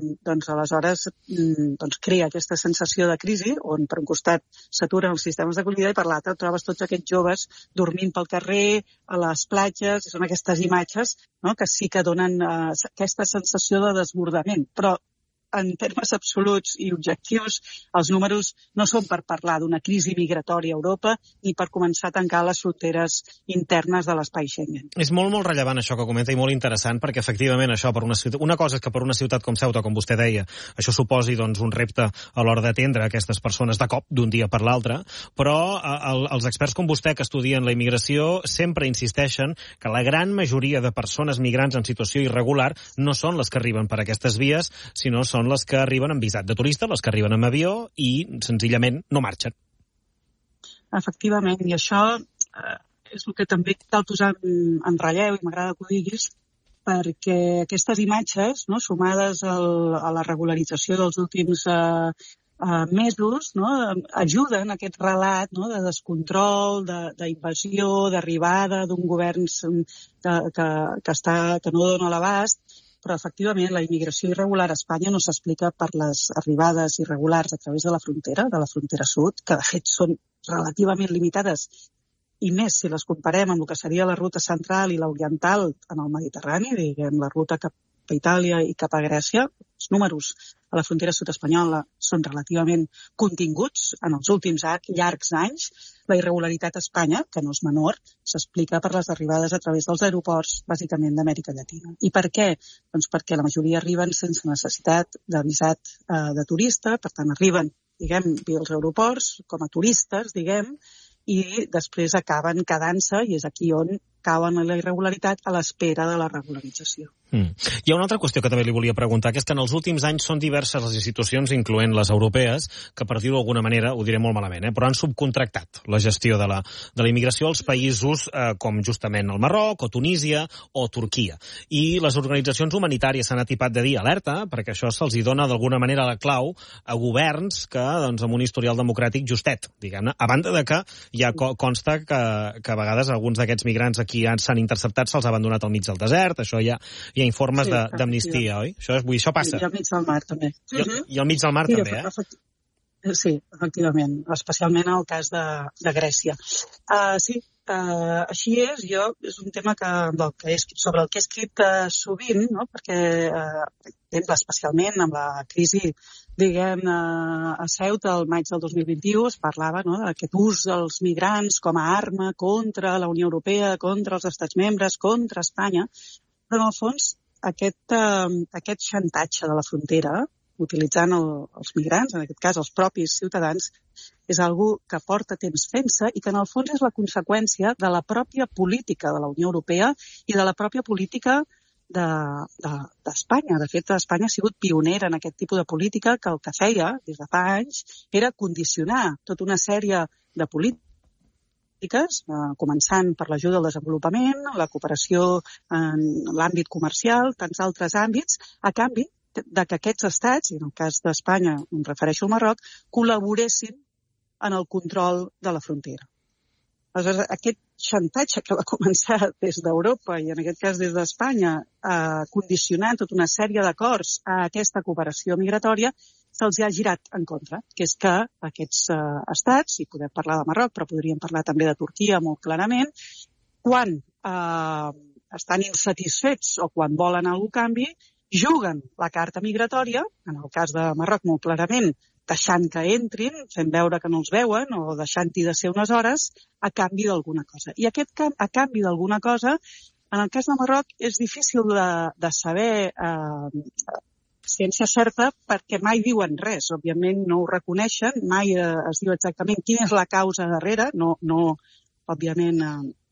doncs aleshores crea aquesta sensació de crisi on per un costat s'aturen els sistemes d'acollida i per l'altre trobes tots aquests joves dormint pel carrer, a les platges, i són aquestes imatges, no?, que sí que donen aquesta sensació de desbordament. Però en termes absoluts i objectius, els números no són per parlar d'una crisi migratòria a Europa ni per començar a tancar les fronteres internes de l'espai Schengen. És molt, molt rellevant això que comenta i molt interessant, perquè efectivament això, per una ciutat, una cosa és que per una ciutat com Ceuta, com vostè deia, això suposi doncs, un repte a l'hora d'atendre aquestes persones de cop, d'un dia per l'altre, però els experts com vostè que estudien la immigració sempre insisteixen que la gran majoria de persones migrants en situació irregular no són les que arriben per aquestes vies, sinó són les que arriben amb visat de turista, les que arriben amb avió i senzillament no marxen. Efectivament, i això és el que també cal posar en relleu, i m'agrada que ho diguis, perquè aquestes imatges, no, sumades a la regularització dels últims mesos, no, ajuden a aquest relat, no, de descontrol, d'invasió, d'arribada d'un govern que no dona l'abast. Però, efectivament, la immigració irregular a Espanya no s'explica per les arribades irregulars a través de la frontera sud, que, de fet, són relativament limitades, i més si les comparem amb el que seria la ruta central i l'oriental en el Mediterrani, diguem, la ruta cap a Itàlia i cap a Grècia. Els números a la frontera sud espanyola són relativament continguts en els últims llargs anys. La irregularitat a Espanya, que no és menor, s'explica per les arribades a través dels aeroports, bàsicament d'Amèrica Llatina. I per què? Doncs perquè la majoria arriben sense necessitat de visat de turista, per tant arriben, diguem, als aeroports com a turistes, diguem, i després acaben quedant-se, i és aquí on cauen en la irregularitat a l'espera de la regularització. Hi ha una altra qüestió que també li volia preguntar, que és que en els últims anys són diverses les institucions, incloent les europees, que per dir-ho d'alguna manera, ho diré molt malament, però han subcontractat la gestió de la immigració als països com justament el Marroc, o Tunísia, o Turquia. I les organitzacions humanitàries s'han atipat de dir alerta, perquè això se'ls dona d'alguna manera la clau a governs que, doncs, amb un historial democràtic justet, diguem-ne, a banda de que ja consta que a vegades alguns d'aquests migrants aquí s'han interceptat, se'ls ha abandonat al mig del desert, això hi ha informes d'amnistia, oi? Això passa. I al mig del mar, també. I al mig del mar, també, Sí, efectivament, especialment en el cas de Grècia. Sí, així és. És un tema sobre el que he escrit sovint, no? Perquè, especialment amb la crisi, diguem, a Ceuta, el maig del 2021, es parlava, no, d'aquest ús dels migrants com a arma contra la Unió Europea, contra els estats membres, contra Espanya. Però, en el fons, aquest xantatge de la frontera, utilitzant els migrants, en aquest cas els propis ciutadans, és algo que porta temps fent-se i que, en el fons, és la conseqüència de la pròpia política de la Unió Europea i de la pròpia política d'Espanya. De fet, Espanya ha sigut pionera en aquest tipus de política que el que feia, des de fa anys, era condicionar tota una sèrie de polítiques, començant per l'ajuda al desenvolupament, la cooperació en l'àmbit comercial, tants altres àmbits, a canvi de que aquests estats, i en el cas d'Espanya em refereixo al Marroc, col·laboressin en el control de la frontera. Aleshores, aquest xantatge que va començar des d'Europa i en aquest cas des d'Espanya, condicionant tota una sèrie d'acords a aquesta cooperació migratòria, se'ls ha girat en contra, que és que aquests estats, i podem parlar de Marroc, però podríem parlar també de Turquia molt clarament, quan estan insatisfets o quan volen algun canvi, juguen la carta migratòria, en el cas de Marroc molt clarament, deixant que entrin, fent veure que no els veuen o deixant-hi de ser unes hores, a canvi d'alguna cosa. I aquest a canvi d'alguna cosa, en el cas de Marroc, és difícil de saber ciència certa perquè mai diuen res. Òbviament no ho reconeixen, mai es diu exactament quina és la causa darrere, no òbviament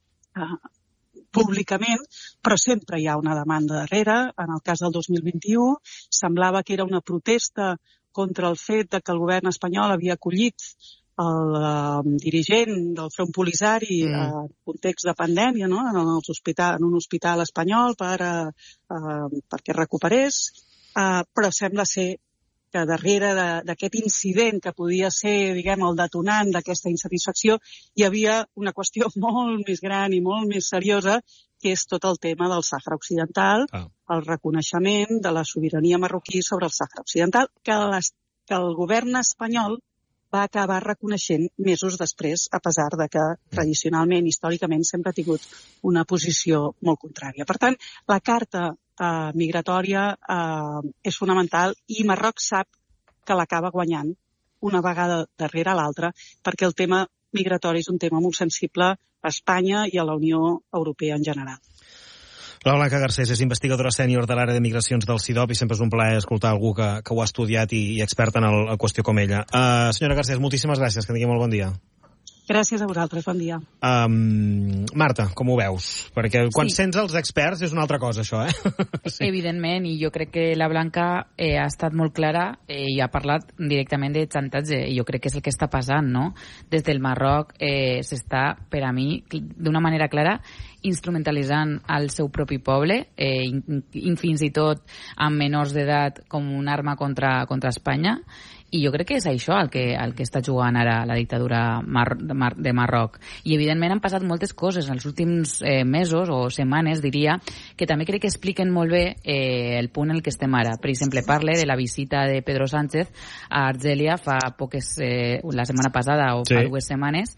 públicament, però sempre hi ha una demanda darrere. En el cas del 2021 semblava que era una protesta contra el fet que el govern espanyol havia acollit el dirigent del Front Polisari en context de pandèmia, no? en un hospital espanyol perquè recuperés, però sembla ser que darrere d'aquest incident que podia ser, diguem, el detonant d'aquesta insatisfacció, hi havia una qüestió molt més gran i molt més seriosa, que és tot el tema del Sàhara Occidental, el reconeixement de la sobirania marroquí sobre el Sàhara Occidental, que el govern espanyol va acabar reconeixent mesos després, a pesar de que tradicionalment, històricament, sempre ha tingut una posició molt contrària. Per tant, la carta migratòria és fonamental i Marroc sap que l'acaba guanyant una vegada darrere l'altra, perquè el tema migratori és un tema molt sensible a Espanya i a la Unió Europea en general. La Blanca Garcés és investigadora sènior de l'àrea de migracions del CIDOB i sempre és un plaer escoltar algú que ho ha estudiat i experta en la qüestió com ella. Senyora Garcés, moltíssimes gràcies, que tingui molt bon dia. Gràcies a vosaltres, bon dia. Marta, com ho veus? Perquè quan sents els experts és una altra cosa, això, Sí. Evidentment, i jo crec que la Blanca ha estat molt clara i ha parlat directament de xantatge, i jo crec que és el que està passant, no? Des del Marroc s'està, per a mi, d'una manera clara, instrumentalitzant el seu propi poble, fins i tot amb menors d'edat com una arma contra Espanya, i jo crec que és això el que està jugant ara la dictadura de Marroc. I evidentment han passat moltes coses en els últims mesos o setmanes, diria, que també crec que expliquen molt bé el punt en el que estem ara. Per exemple, parle de la visita de Pedro Sánchez a Argèlia fa poques, la setmana passada o fa 2 setmanes.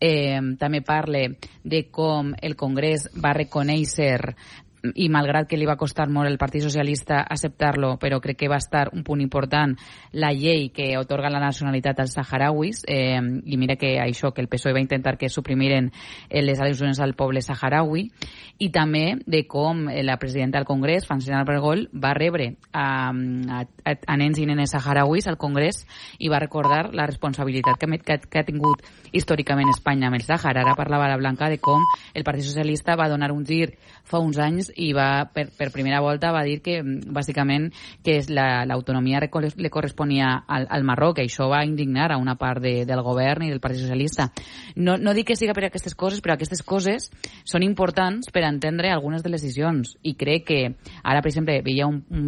També parle de com el Congrés va reconèixer, i malgrat que li va costar molt el Partit Socialista acceptar-lo, però crec que va estar un punt important, la llei que otorga la nacionalitat als saharauis, i mira que això, que el PSOE va intentar que suprimiren les al·lusions al poble saharaui, i també de com la presidenta del Congrés, Francina Armengol, va rebre a nens i nenes saharauis al Congrés i va recordar la responsabilitat que ha tingut històricament Espanya amb el Sàhara. Ara parlava la Blanca de com el Partit Socialista va donar un gir fa uns anys i va, per primera volta va dir que bàsicament que l'autonomia li corresponia al Marroc, que això va indignar a una part del govern i del Partit Socialista. No dic que siga per aquestes coses, però aquestes coses són importants per entendre algunes de les decisions, i crec que ara, per exemple, veia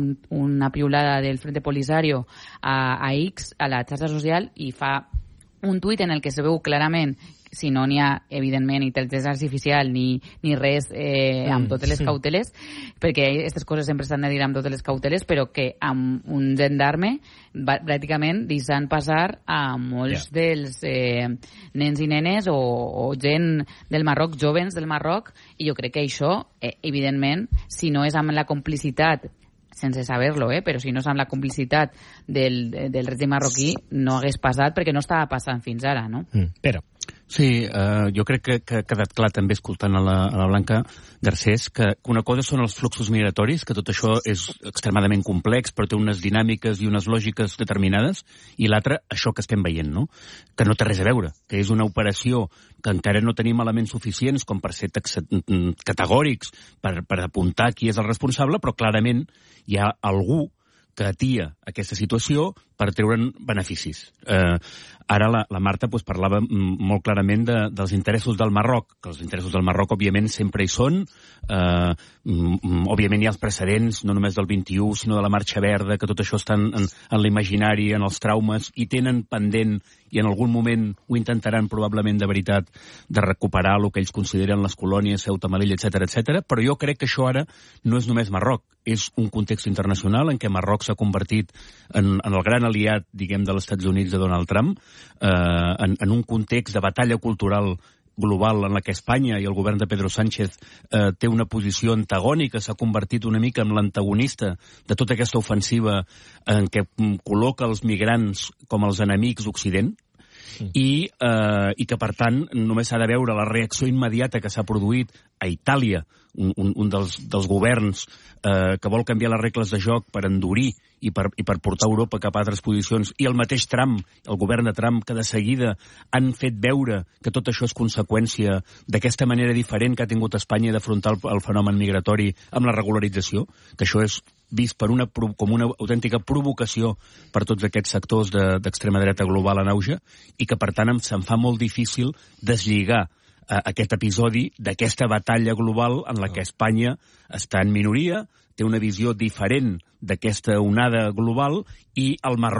una piulada del Frente Polisario a X, a la xarxa social, i fa un tuit en el que se veu clarament, si no n'hi ha, evidentment, intel·ligència artificial ni res amb totes les cauteles, perquè aquestes coses sempre s'han de dir amb totes les cauteles, però que amb un gendarme pràcticament deixant passar a molts dels nens i nenes o gent del Marroc, jovens del Marroc, i jo crec que això, evidentment, si no és amb la complicitat, sense saber-lo, però si no és amb la complicitat del règim marroquí, no hagués passat, perquè no estava passant fins ara, no? Però sí, jo crec que ha quedat clar també escoltant a la Blanca Garcés que una cosa són els fluxos migratoris, que tot això és extremadament complex, però té unes dinàmiques i unes lògiques determinades, i l'altra, això que estem veient, no? Que no té res a veure, que és una operació que encara no tenim elements suficients com per ser categòrics per apuntar qui és el responsable, però clarament hi ha algú que atia aquesta situació per treure'n beneficis. Ara la Marta parlava molt clarament dels interessos del Marroc, que els interessos del Marroc, òbviament, sempre hi són. Òbviament hi ha els precedents, no només del 21, sinó de la Marxa Verda, que tot això està en l'imaginari, en els traumes, i tenen pendent, i en algun moment ho intentaran probablement de veritat, de recuperar el que ells consideren les colònies, Ceuta, Melilla, etc. Però jo crec que això ara no és només Marroc, és un context internacional en què Marroc s'ha convertit en el gran aliat, diguem, dels Estats Units de Donald Trump, en un context de batalla cultural global en la que Espanya i el govern de Pedro Sánchez té una posició antagònica, s'ha convertit una mica en l'antagonista de tota aquesta ofensiva en què col·loca els migrants com els enemics d'Occident, i que, per tant, només s'ha de veure la reacció immediata que s'ha produït a Itàlia, un dels governs que vol canviar les regles de joc per endurir i per portar Europa cap a altres posicions, i el mateix Trump, el govern de Trump, que de seguida han fet veure que tot això és conseqüència d'aquesta manera diferent que ha tingut Espanya d'afrontar el fenomen migratori amb la regularització, que això és vist com una autèntica provocació per tots aquests sectors d'extrema dreta global en auge, i que, per tant, se'n fa molt difícil deslligar aquest episodi d'aquesta batalla global en la que Espanya està en minoria, té una visió diferent d'aquesta onada global, i el Marroc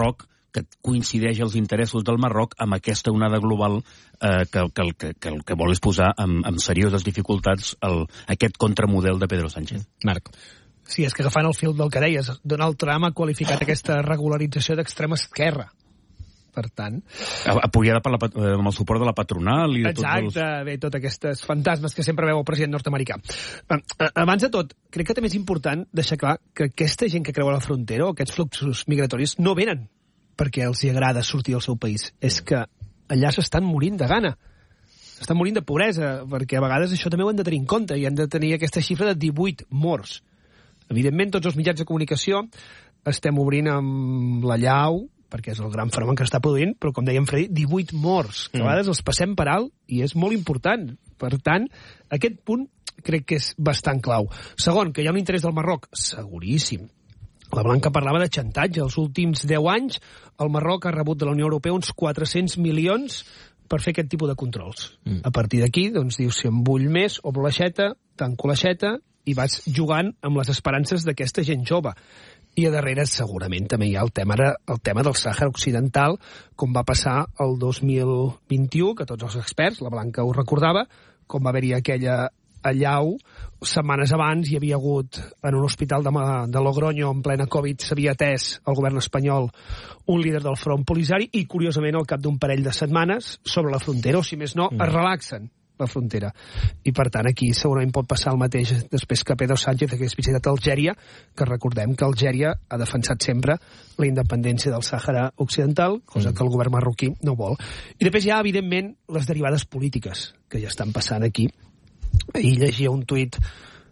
que coincideix els interessos del Marroc amb aquesta onada global que el que vol és posar amb serioses dificultats aquest contramodel de Pedro Sánchez. Marc. Sí, és que agafant el fil del que deies, Donald Trump ha qualificat aquesta regularització d'extrema esquerra. Per tant... Apoyada amb el suport de la patronal i de tots els... Exacte, bé, tots aquests fantasmes que sempre veu el president nord-americà. Abans de tot, crec que també és important deixar clar que aquesta gent que creua la frontera o aquests fluxos migratoris no venen perquè els agrada sortir del seu país. És que allà s'estan morint de gana. S'estan morint de pobresa, perquè a vegades això també ho hem de tenir en compte i hem de tenir aquesta xifra de 18 morts. Evidentment, tots els mitjans de comunicació estem obrint amb la llau, perquè és el gran fenomen que està produint, però com dèiem Freddy, 18 morts, que a vegades els passem per alt i és molt important. Per tant, aquest punt crec que és bastant clau. Segon, que hi ha un interès del Marroc, seguríssim. La Blanca parlava de xantatge. Els últims 10 anys el Marroc ha rebut de la Unió Europea uns 400 milions per fer aquest tipus de controls. A partir d'aquí, doncs, dius, si em vull més, obro l'aixeta, tanco l'aixeta i vas jugant amb les esperances d'aquesta gent jove. I a darrere segurament també hi ha el tema del Sàhara Occidental, com va passar el 2021, que tots els experts, la Blanca ho recordava, com va haver-hi aquella allau, setmanes abans hi havia hagut en un hospital de Logroño en plena Covid, s'havia atès al govern espanyol un líder del Front Polisari i curiosament al cap d'un parell de setmanes sobre la frontera, o si més no, es relaxen la frontera. I per tant aquí segurament pot passar el mateix després que Pedro Sánchez hagués visitat Algèria, que recordem que Algèria ha defensat sempre la independència del Sàhara Occidental, cosa que el govern marroquí no vol. I després hi ha, evidentment, les derivades polítiques que ja estan passant aquí. Ahir llegia un tuit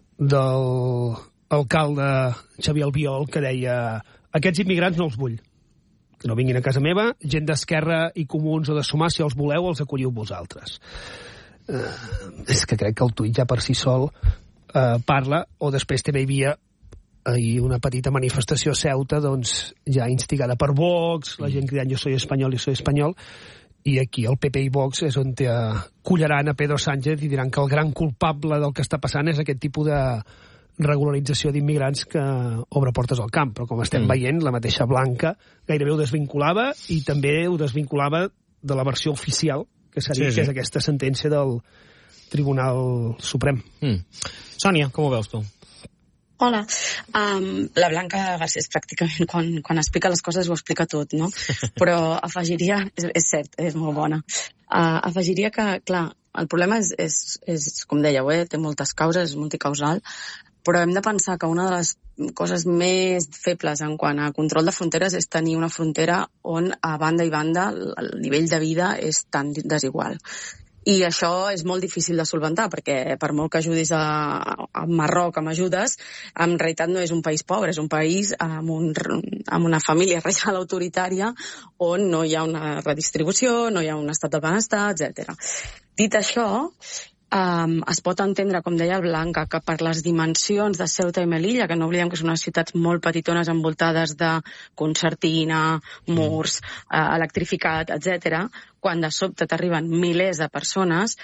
del alcalde Xavier Albiol que deia: aquests immigrants no els vull, que no vinguin a casa meva, gent d'Esquerra i Comuns o de Sumar, si els voleu els acolliu vosaltres. És que crec que el tuit ja per si sol parla, o després també hi havia ahir una petita manifestació a Ceuta, doncs ja instigada per Vox, la gent cridant jo soy espanyol, i aquí el PP i Vox és on collaran a Pedro Sánchez i diran que el gran culpable del que està passant és aquest tipus de regularització d'immigrants que obre portes al camp, però com estem veient, la mateixa Blanca gairebé ho desvinculava i també ho desvinculava de la versió oficial que s'ha dit que és aquesta sentència del Tribunal Suprem. Sònia, com ho veus tu? Hola. La Blanca Garcés pràcticament quan explica les coses ho explica tot, no? Però afegiria, és cert, és molt bona, afegiria que, clar, el problema és com dèieu, té moltes causes, és multicausal, però hem de pensar que una de les coses més febles en quant a control de fronteres és tenir una frontera on a banda i banda el nivell de vida és tan desigual. I això és molt difícil de solventar, perquè per molt que ajudis a Marroc amb ajudes, en realitat no és un país pobre, és un país amb una família reial autoritària on no hi ha una redistribució, no hi ha un estat del benestar, etc. Dit això, es pot entendre, com deia el Blanca, que per les dimensions de Ceuta i Melilla, que no oblidem que són unes ciutats molt petitones envoltades de concertina, murs, electrificat, etc., quan de sobte t'arriben milers de persones,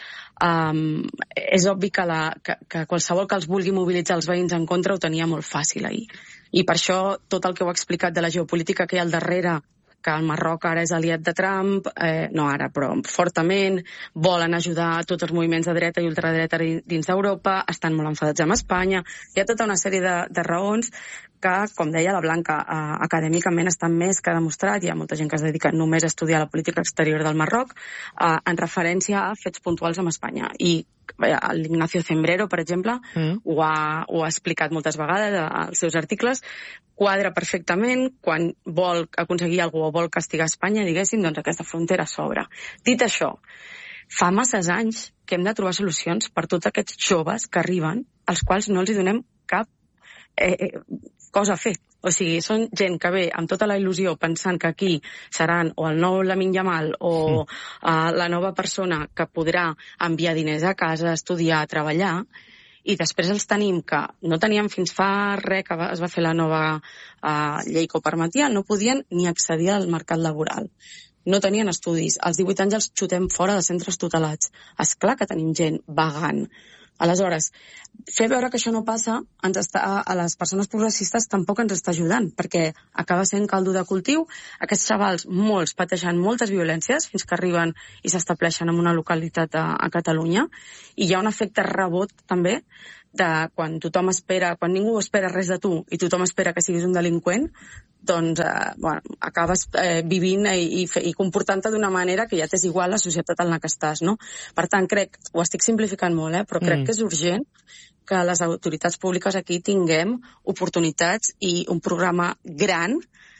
és obvi que qualsevol que els vulgui mobilitzar els veïns en contra ho tenia molt fàcil ahir. I per això tot el que heu explicat de la geopolítica que hi ha al darrere, que el Marroc ara és aliat de Trump, no ara, però fortament, volen ajudar tots els moviments de dreta i ultradreta dins d'Europa, estan molt enfadats amb Espanya, hi ha tota una sèrie de raons que, com deia la Blanca, acadèmicament estan més que demostrat, hi ha molta gent que es dedica només a estudiar la política exterior del Marroc, en referència a fets puntuals amb Espanya. I l'Ignacio Zembrero, per exemple, ho ha explicat moltes vegades als seus articles, quadra perfectament quan vol aconseguir alguna cosa o vol castigar Espanya, diguéssim, doncs aquesta frontera s'obre. Dit això, fa masses anys que hem de trobar solucions per tots aquests joves que arriben, als quals no els donem cap cosa a fer. O sigui, són gent que ve amb tota la il·lusió pensant que aquí seran o el nou Lamine Yamal o la nova persona que podrà enviar diners a casa, estudiar, treballar, i després els tenim que no teníem fins fa res que es va fer la nova llei que ho permetia, no podien ni accedir al mercat laboral. No tenien estudis. Als 18 anys els xutem fora de centres tutelats. És clar que tenim gent vagant Aleshores, fer veure que això no passa a les persones progressistes tampoc ens està ajudant, perquè acaba sent caldo de cultiu. Aquests xavals, molts, pateixen moltes violències fins que arriben i s'estableixen en una localitat a Catalunya, i hi ha un efecte rebot també de quan tothom espera, quan ningú espera res de tu i tothom espera que siguis un delinqüent, doncs acabes vivint i comportant-te d'una manera que ja t'és igual la societat en la que estàs, no? Per tant, crec, ho estic simplificant molt, però crec que és urgent que les autoritats públiques aquí tinguem oportunitats i un programa gran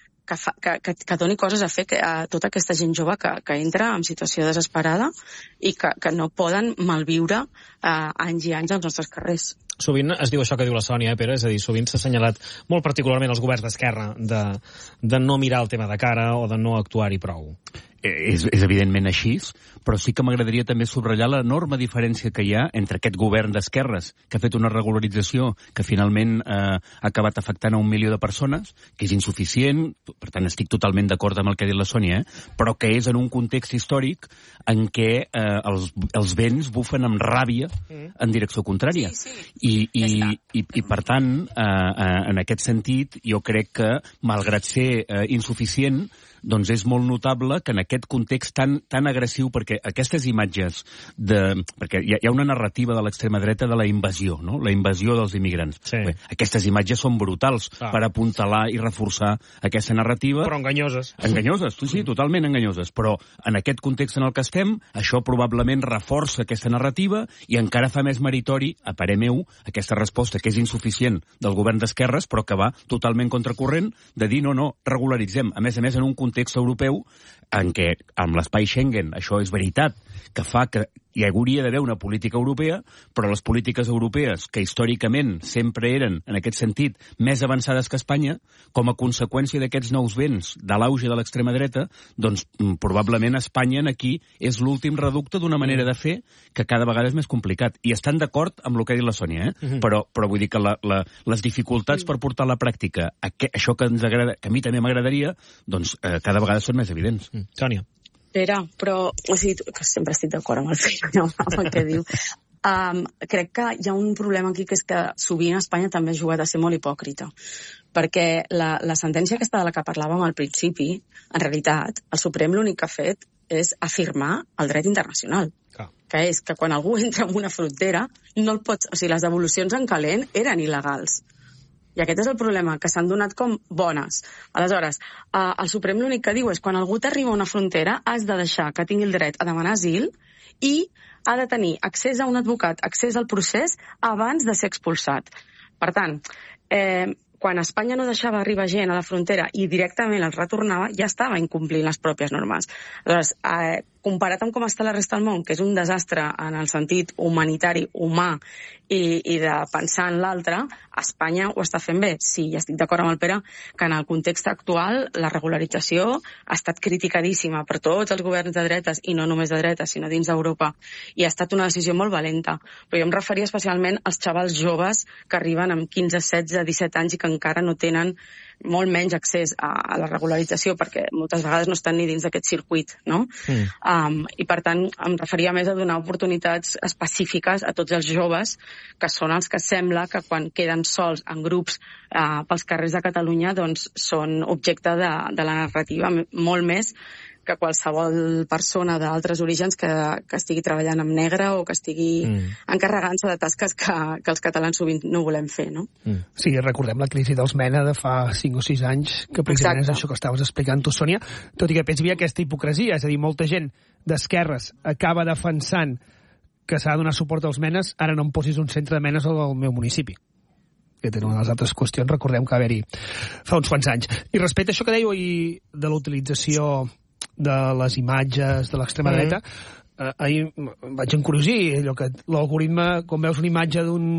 que doni coses a fer a tota aquesta gent jove que entra en situació desesperada i que no poden malviure anys i anys als nostres carrers. Sovint es diu això que diu la Sònia, Pere, és a dir, sovint s'ha assenyalat molt particularment els governs d'esquerra de no mirar el tema de cara o de no actuar-hi prou. És evidentment així, però sí que m'agradaria també subratllar l'enorme diferència que hi ha entre aquest govern d'esquerres, que ha fet una regularització que finalment ha acabat afectant a 1 milió de persones, que és insuficient, per tant estic totalment d'acord amb el que ha dit la Sònia, però que és en un context històric en què els vents bufen amb ràbia en direcció contrària. I per tant, en aquest sentit, jo crec que, malgrat ser insuficient, doncs és molt notable que en aquest context tan agressiu, perquè aquestes imatges perquè hi ha una narrativa de l'extrema dreta de la invasió, no? La invasió dels immigrants. Sí. Bé, aquestes imatges són brutals per apuntalar i reforçar aquesta narrativa. Però enganyoses. Enganyoses, sí, totalment enganyoses. Però en aquest context en el que estem, això probablement reforça aquesta narrativa i encara fa més meritori, a parer meu, aquesta resposta que és insuficient del govern d'esquerres, però que va totalment contracorrent, de dir no, regularitzem. A més, en un context europeu en què, amb l'espai Schengen, això és veritat, que fa que hi hauria d'haver una política europea, però les polítiques europees, que històricament sempre eren, en aquest sentit, més avançades que Espanya, com a conseqüència d'aquests nous vents de l'auge de l'extrema dreta, doncs probablement Espanya aquí és l'últim reducte d'una manera de fer que cada vegada és més complicat. I estan d'acord amb el que ha dit la Sònia, però vull dir que les dificultats per portar a la pràctica això que ens agrada, que a mi també m'agradaria, doncs cada vegada són més evidents. Sònia. Pere, però, o sigui, que sempre estic d'acord amb el Pere, no, amb el que diu. Crec que hi ha un problema aquí, que és que sovint Espanya també ha jugat a ser molt hipòcrita, perquè la sentència aquesta de la que parlàvem al principi, en realitat, el Suprem l'únic que ha fet és afirmar el dret internacional, que és que quan algú entra en una frontera, no el pots, o sigui, les devolucions en calent eren il·legals. I aquest és el problema, que s'han donat com bones. Aleshores, el Suprem l'únic que diu és quan algú t'arriba a una frontera has de deixar que tingui el dret a demanar asil i ha de tenir accés a un advocat, accés al procés abans de ser expulsat. Per tant, quan Espanya no deixava arribar gent a la frontera i directament els retornava, ja estava incomplint les pròpies normes. Aleshores, comparat amb com està la resta del món, que és un desastre en el sentit humanitari, humà, i de pensar en l'altre, Espanya ho està fent bé. Sí, i estic d'acord amb el Pere que en el context actual la regularització ha estat criticadíssima per tots els governs de dretes, i no només de dretes, sinó dins d'Europa, i ha estat una decisió molt valenta. Però jo em referia especialment als xavals joves que arriben amb 15, 16, 17 anys i que encara no tenen molt menys accés a la regularització, perquè moltes vegades no estan ni dins d'aquest circuit, no? I per tant em referia més a donar oportunitats específiques a tots els joves, que són els que sembla que quan queden sols en grups pels carrers de Catalunya doncs són objecte de la narrativa molt més que qualsevol persona d'altres orígens que estigui treballant amb negre o que estigui encarregant-se de tasques que els catalans sovint no volem fer, no? Sí, recordem la crisi dels Mena de fa 5 o 6 anys, que precisament és això que estaves explicant tu, Sònia, tot i que pensi havia aquesta hipocresia, és a dir, molta gent d'esquerres acaba defensant que s'ha de donar suport als Menes, ara no em posis un centre de Menes al meu municipi. Que tenen una de les altres qüestions, recordem que va haver-hi fa uns quants anys. I respecte a això que dèieu de la utilització de les imatges de l'extrema dreta, ahir vaig encuriosir allò que l'algoritme, quan veus una imatge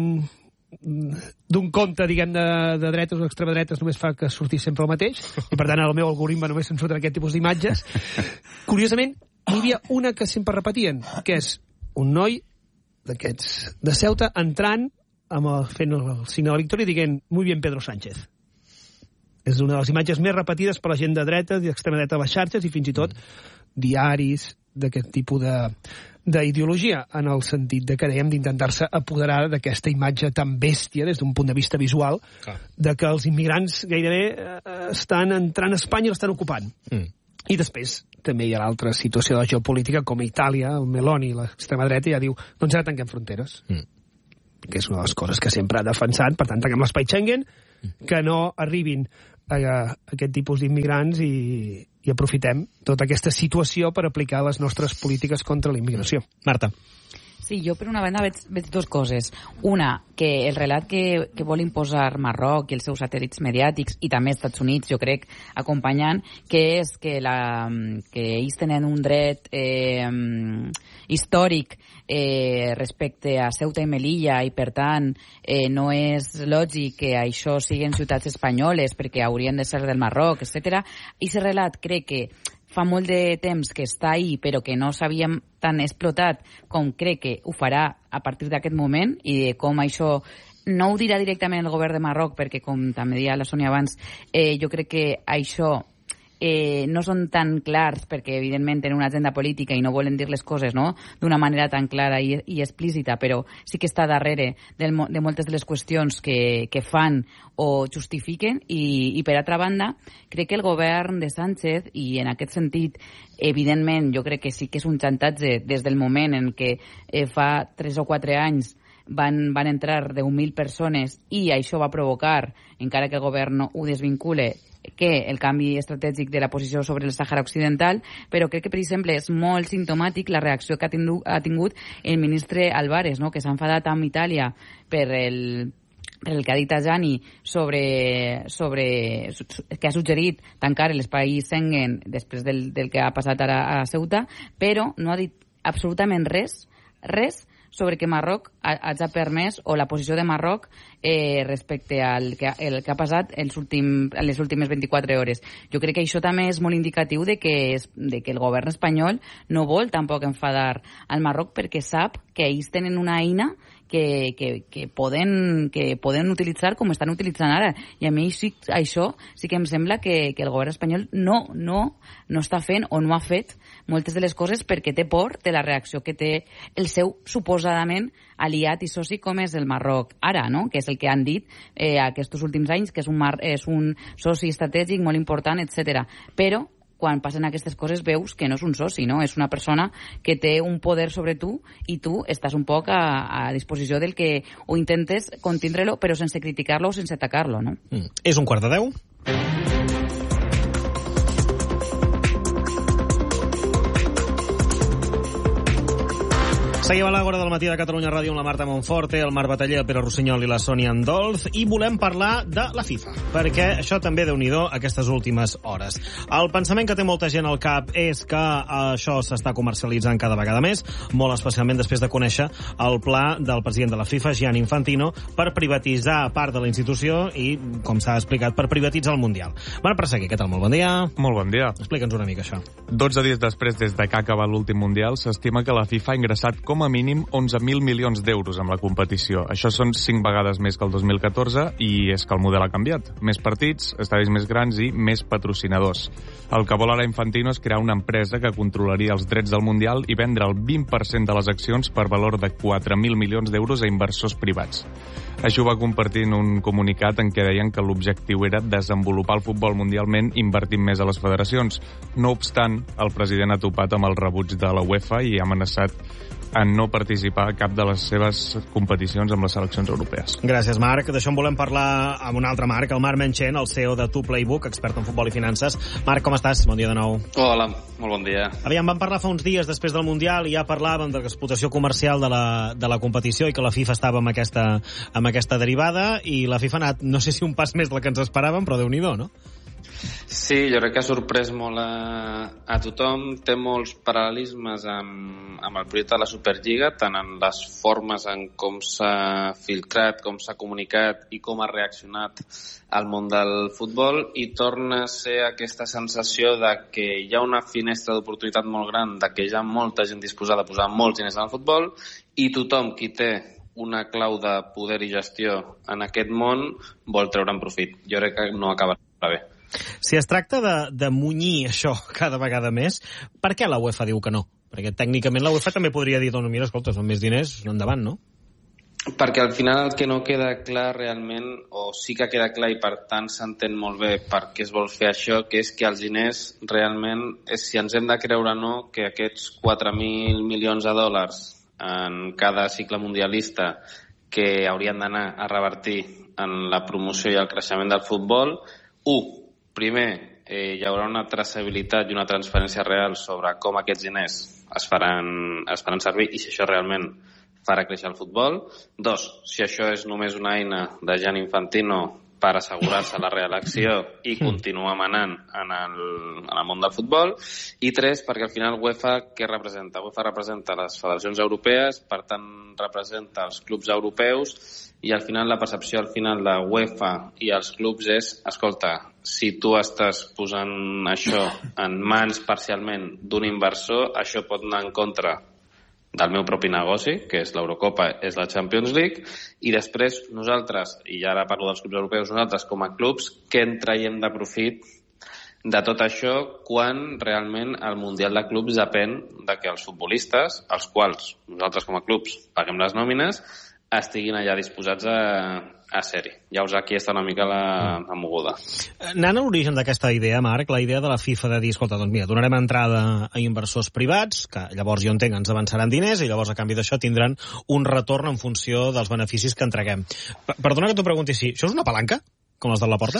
d'un compte, diguem, de dretes o extrema dretes, només fa que surti sempre el mateix, i per tant el meu algoritme només se'n surten aquest tipus d'imatges. Curiosament, hi havia una que sempre repetien, que és un noi d'aquests de Ceuta entrant fent el signe de la victòria i dient «Muy bien, Pedro Sánchez». És una de les imatges més repetides per la gent de dreta i d'extrema dreta a les xarxes i fins i tot diaris d'aquest tipus d'ideologia, en el sentit de que dèiem d'intentar-se apoderar d'aquesta imatge tan bèstia des d'un punt de vista visual, de que els immigrants gairebé estan entrant a Espanya i l'estan ocupant. I després també hi ha l'altra situació de la geopolítica, com a Itàlia, el Meloni, l'extrema dreta, ja diu, doncs ara tanquem fronteres. Que és una de les coses que sempre ha defensat, per tant, tanquem l'espai Schengen, que no arribin a aquest tipus d'immigrants i aprofitem tota aquesta situació per aplicar les nostres polítiques contra la immigració. Marta. Sí, jo per una banda veig dues coses. Una, que el relat que vol imposar Marroc i els seus satèl·lits mediàtics, i també els Estats Units, jo crec, acompanyant, que és que ells tenen un dret històric respecte a Ceuta i Melilla, i per tant no és lògic que això siguin ciutats espanyoles perquè haurien de ser del Marroc, etc. I aquest relat crec que fa molt de temps que està ahí, però que no s'havíem tan explotat com crec que ho farà a partir d'aquest moment, i de com això no ho dirà directament el govern de Marroc, perquè com també deia la Sònia abans, jo crec que això no són tan clars perquè evidentment tenen una agenda política i no volen dir les coses, no?, d'una manera tan clara i explícita, però sí que està darrere de moltes de les qüestions que fan o justifiquen. I per altra banda, crec que el govern de Sánchez, i en aquest sentit evidentment jo crec que sí que és un xantatge des del moment en què fa 3 o 4 anys van entrar 10.000 persones i això va provocar, encara que el govern no ho desvincule, que el canvi estratègic de la posició sobre el Sàhara Occidental, però crec que, per exemple, és molt simptomàtic la reacció que ha tingut el ministre Álvarez, no?, que s'ha enfadat amb Itàlia per el que ha dit Tajani que ha suggerit tancar l'espai Schengen després del que ha passat ara a Ceuta, però no ha dit absolutament res sobre que Marroc hagi permès, o la posició de Marroc respecte al que ha passat en les últimes 24 hores. Jo crec que això també és molt indicatiu de que el govern espanyol no vol tampoc enfadar al Marroc, perquè sap que ells tenen una eina que poden utilitzar com estan utilitzant ara. I a mi això sí que em sembla que el govern espanyol no està fent o no ha fet moltes de les coses perquè té por de la reacció que té el seu suposadament aliat i soci com és el Marroc ara, no?, que és el que han dit aquests últims anys, que és un soci estratègic molt important, etc. Però quan passen aquestes coses veus que no és un soci, no? És una persona que té un poder sobre tu i tu estàs un poc a disposició del que ho intentes contindre-lo, però sense criticar-lo o sense atacar-lo, no? És 11:45. Seguim a l'Àgora del matí de Catalunya Ràdio amb la Marta Monforte, el Marc Bataller, el Pere Rossinyol i la Sònia Andolz, i volem parlar de la FIFA, perquè això també déu-n'hi-do aquestes últimes hores. El pensament que té molta gent al cap és que això s'està comercialitzant cada vegada més, molt especialment després de conèixer el pla del president de la FIFA, Gianni Infantino, per privatitzar part de la institució i, com s'ha explicat, per privatitzar el Mundial. Marc Perseguer, què tal? Molt bon dia. Molt bon dia. Explica'ns una mica això. 12 dies després des de que ha acabat l'últim Mundial, s'estima que la FIFA ha ingressat com a mínim 11.000 milions d'euros amb la competició. Això són 5 vegades més que el 2014 i és que el model ha canviat. Més partits, estadis més grans i més patrocinadors. El que vol ara Infantino és crear una empresa que controlaria els drets del Mundial i vendre el 20% de les accions per valor de 4.000 milions d'euros a inversors privats. Això ho va compartir en un comunicat en què deien que l'objectiu era desenvolupar el futbol mundialment invertint més a les federacions. No obstant, el president ha topat amb el rebuig de la UEFA i ha amenaçat en no participar a cap de les seves competicions amb les seleccions europees. Gràcies, Marc. D'això en volem parlar amb un altre Marc, el Marc Menchen, el CEO de 2Playbook, expert en futbol i finances. Marc, com estàs? Bon dia de nou. Hola, molt bon dia. Aviam, vam parlar fa uns dies després del Mundial i ja parlàvem de l'explotació comercial de la competició i que la FIFA estava amb aquesta derivada, i la FIFA ha anat, no sé si un pas més del que ens esperàvem, però Déu-n'hi-do, no? Sí, jo crec que ha sorprès molt a tothom. Té molts paral·lelismes amb el projecte de la Superliga, tant en les formes en com s'ha filtrat, com s'ha comunicat i com ha reaccionat al món del futbol, i torna a ser aquesta sensació de que hi ha una finestra d'oportunitat molt gran, de que hi ha molta gent disposada a posar molts diners en el futbol, i tothom qui té una clau de poder i gestió en aquest món vol treure'n profit. Jo crec que no acabarà bé. Si es tracta de munyir això cada vegada més, per què la UEFA diu que no? Perquè tècnicament la UEFA també podria dir, doncs mira, escolta, són més diners, endavant, no? Perquè al final el que no queda clar realment, o sí que queda clar i per tant s'entén molt bé per què es vol fer això, que és que els diners realment, és si ens hem de creure o no, que aquests 4.000 milions de dòlars en cada cicle mundialista que haurien d'anar a revertir en la promoció i el creixement del futbol, primer, hi haurà una traçabilitat i una transparència real sobre com aquests diners es faran servir i si això realment farà créixer el futbol. 2, si això és només una eina de Gianni Infantino per assegurar-se la reelecció i continuar manant en el món del futbol. I 3, perquè al final UEFA què representa? UEFA representa les federacions europees, per tant representa els clubs europeus i al final la percepció al final de UEFA i els clubs és, escolta, si tu estàs posant això en mans parcialment d'un inversor, això pot anar en contra del meu propi negoci, que és l'Eurocopa, és la Champions League, i després nosaltres, i ara parlo dels clubs europeus, nosaltres com a clubs, què en traiem de profit de tot això quan realment el Mundial de Clubs depèn de que els futbolistes, els quals nosaltres com a clubs paguem les nòmines, estiguin allà disposats a ser-hi. Llavors aquí està una mica la moguda. Anant a l'origen d'aquesta idea, Marc, la idea de la FIFA de dir, escolta, doncs mira, donarem entrada a inversors privats, que llavors jo entenc ens avançaran diners i llavors a canvi d'això tindran un retorn en funció dels beneficis que entreguem. Perdona que t'ho pregunti, sí, això és una palanca, com les de Laporta?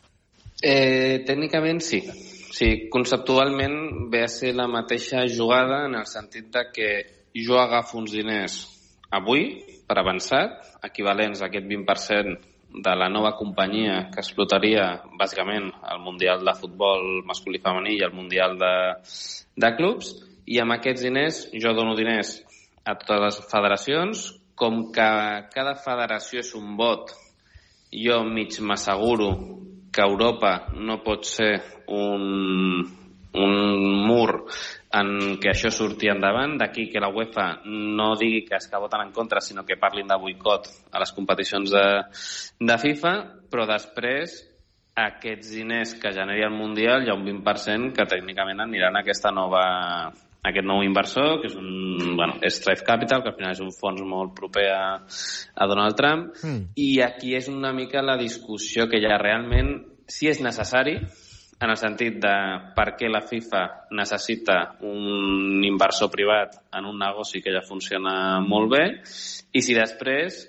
Tècnicament sí. Sí, conceptualment ve a ser la mateixa jugada en el sentit de que jo agafo uns diners avui, per avançat, equivalents a aquest 20% de la nova companyia que explotaria bàsicament el Mundial de Futbol masculí i femení i el Mundial de Clubs, i amb aquests diners jo dono diners a totes les federacions, com que cada federació és un vot, jo mig m'asseguro que Europa no pot ser un mur en què això surti endavant, d'aquí que la UEFA no digui que es que voten en contra, sinó que parlin de boicot a les competicions de FIFA, però després aquests diners que generi el Mundial hi ha un 20% que tècnicament aniran a aquest nou inversor, que és Strive Capital, que al final és un fons molt proper a Donald Trump, i aquí és una mica la discussió que hi ha realment, si és necessari, en el sentit de per què la FIFA necessita un inversor privat en un negoci que ja funciona molt bé i si després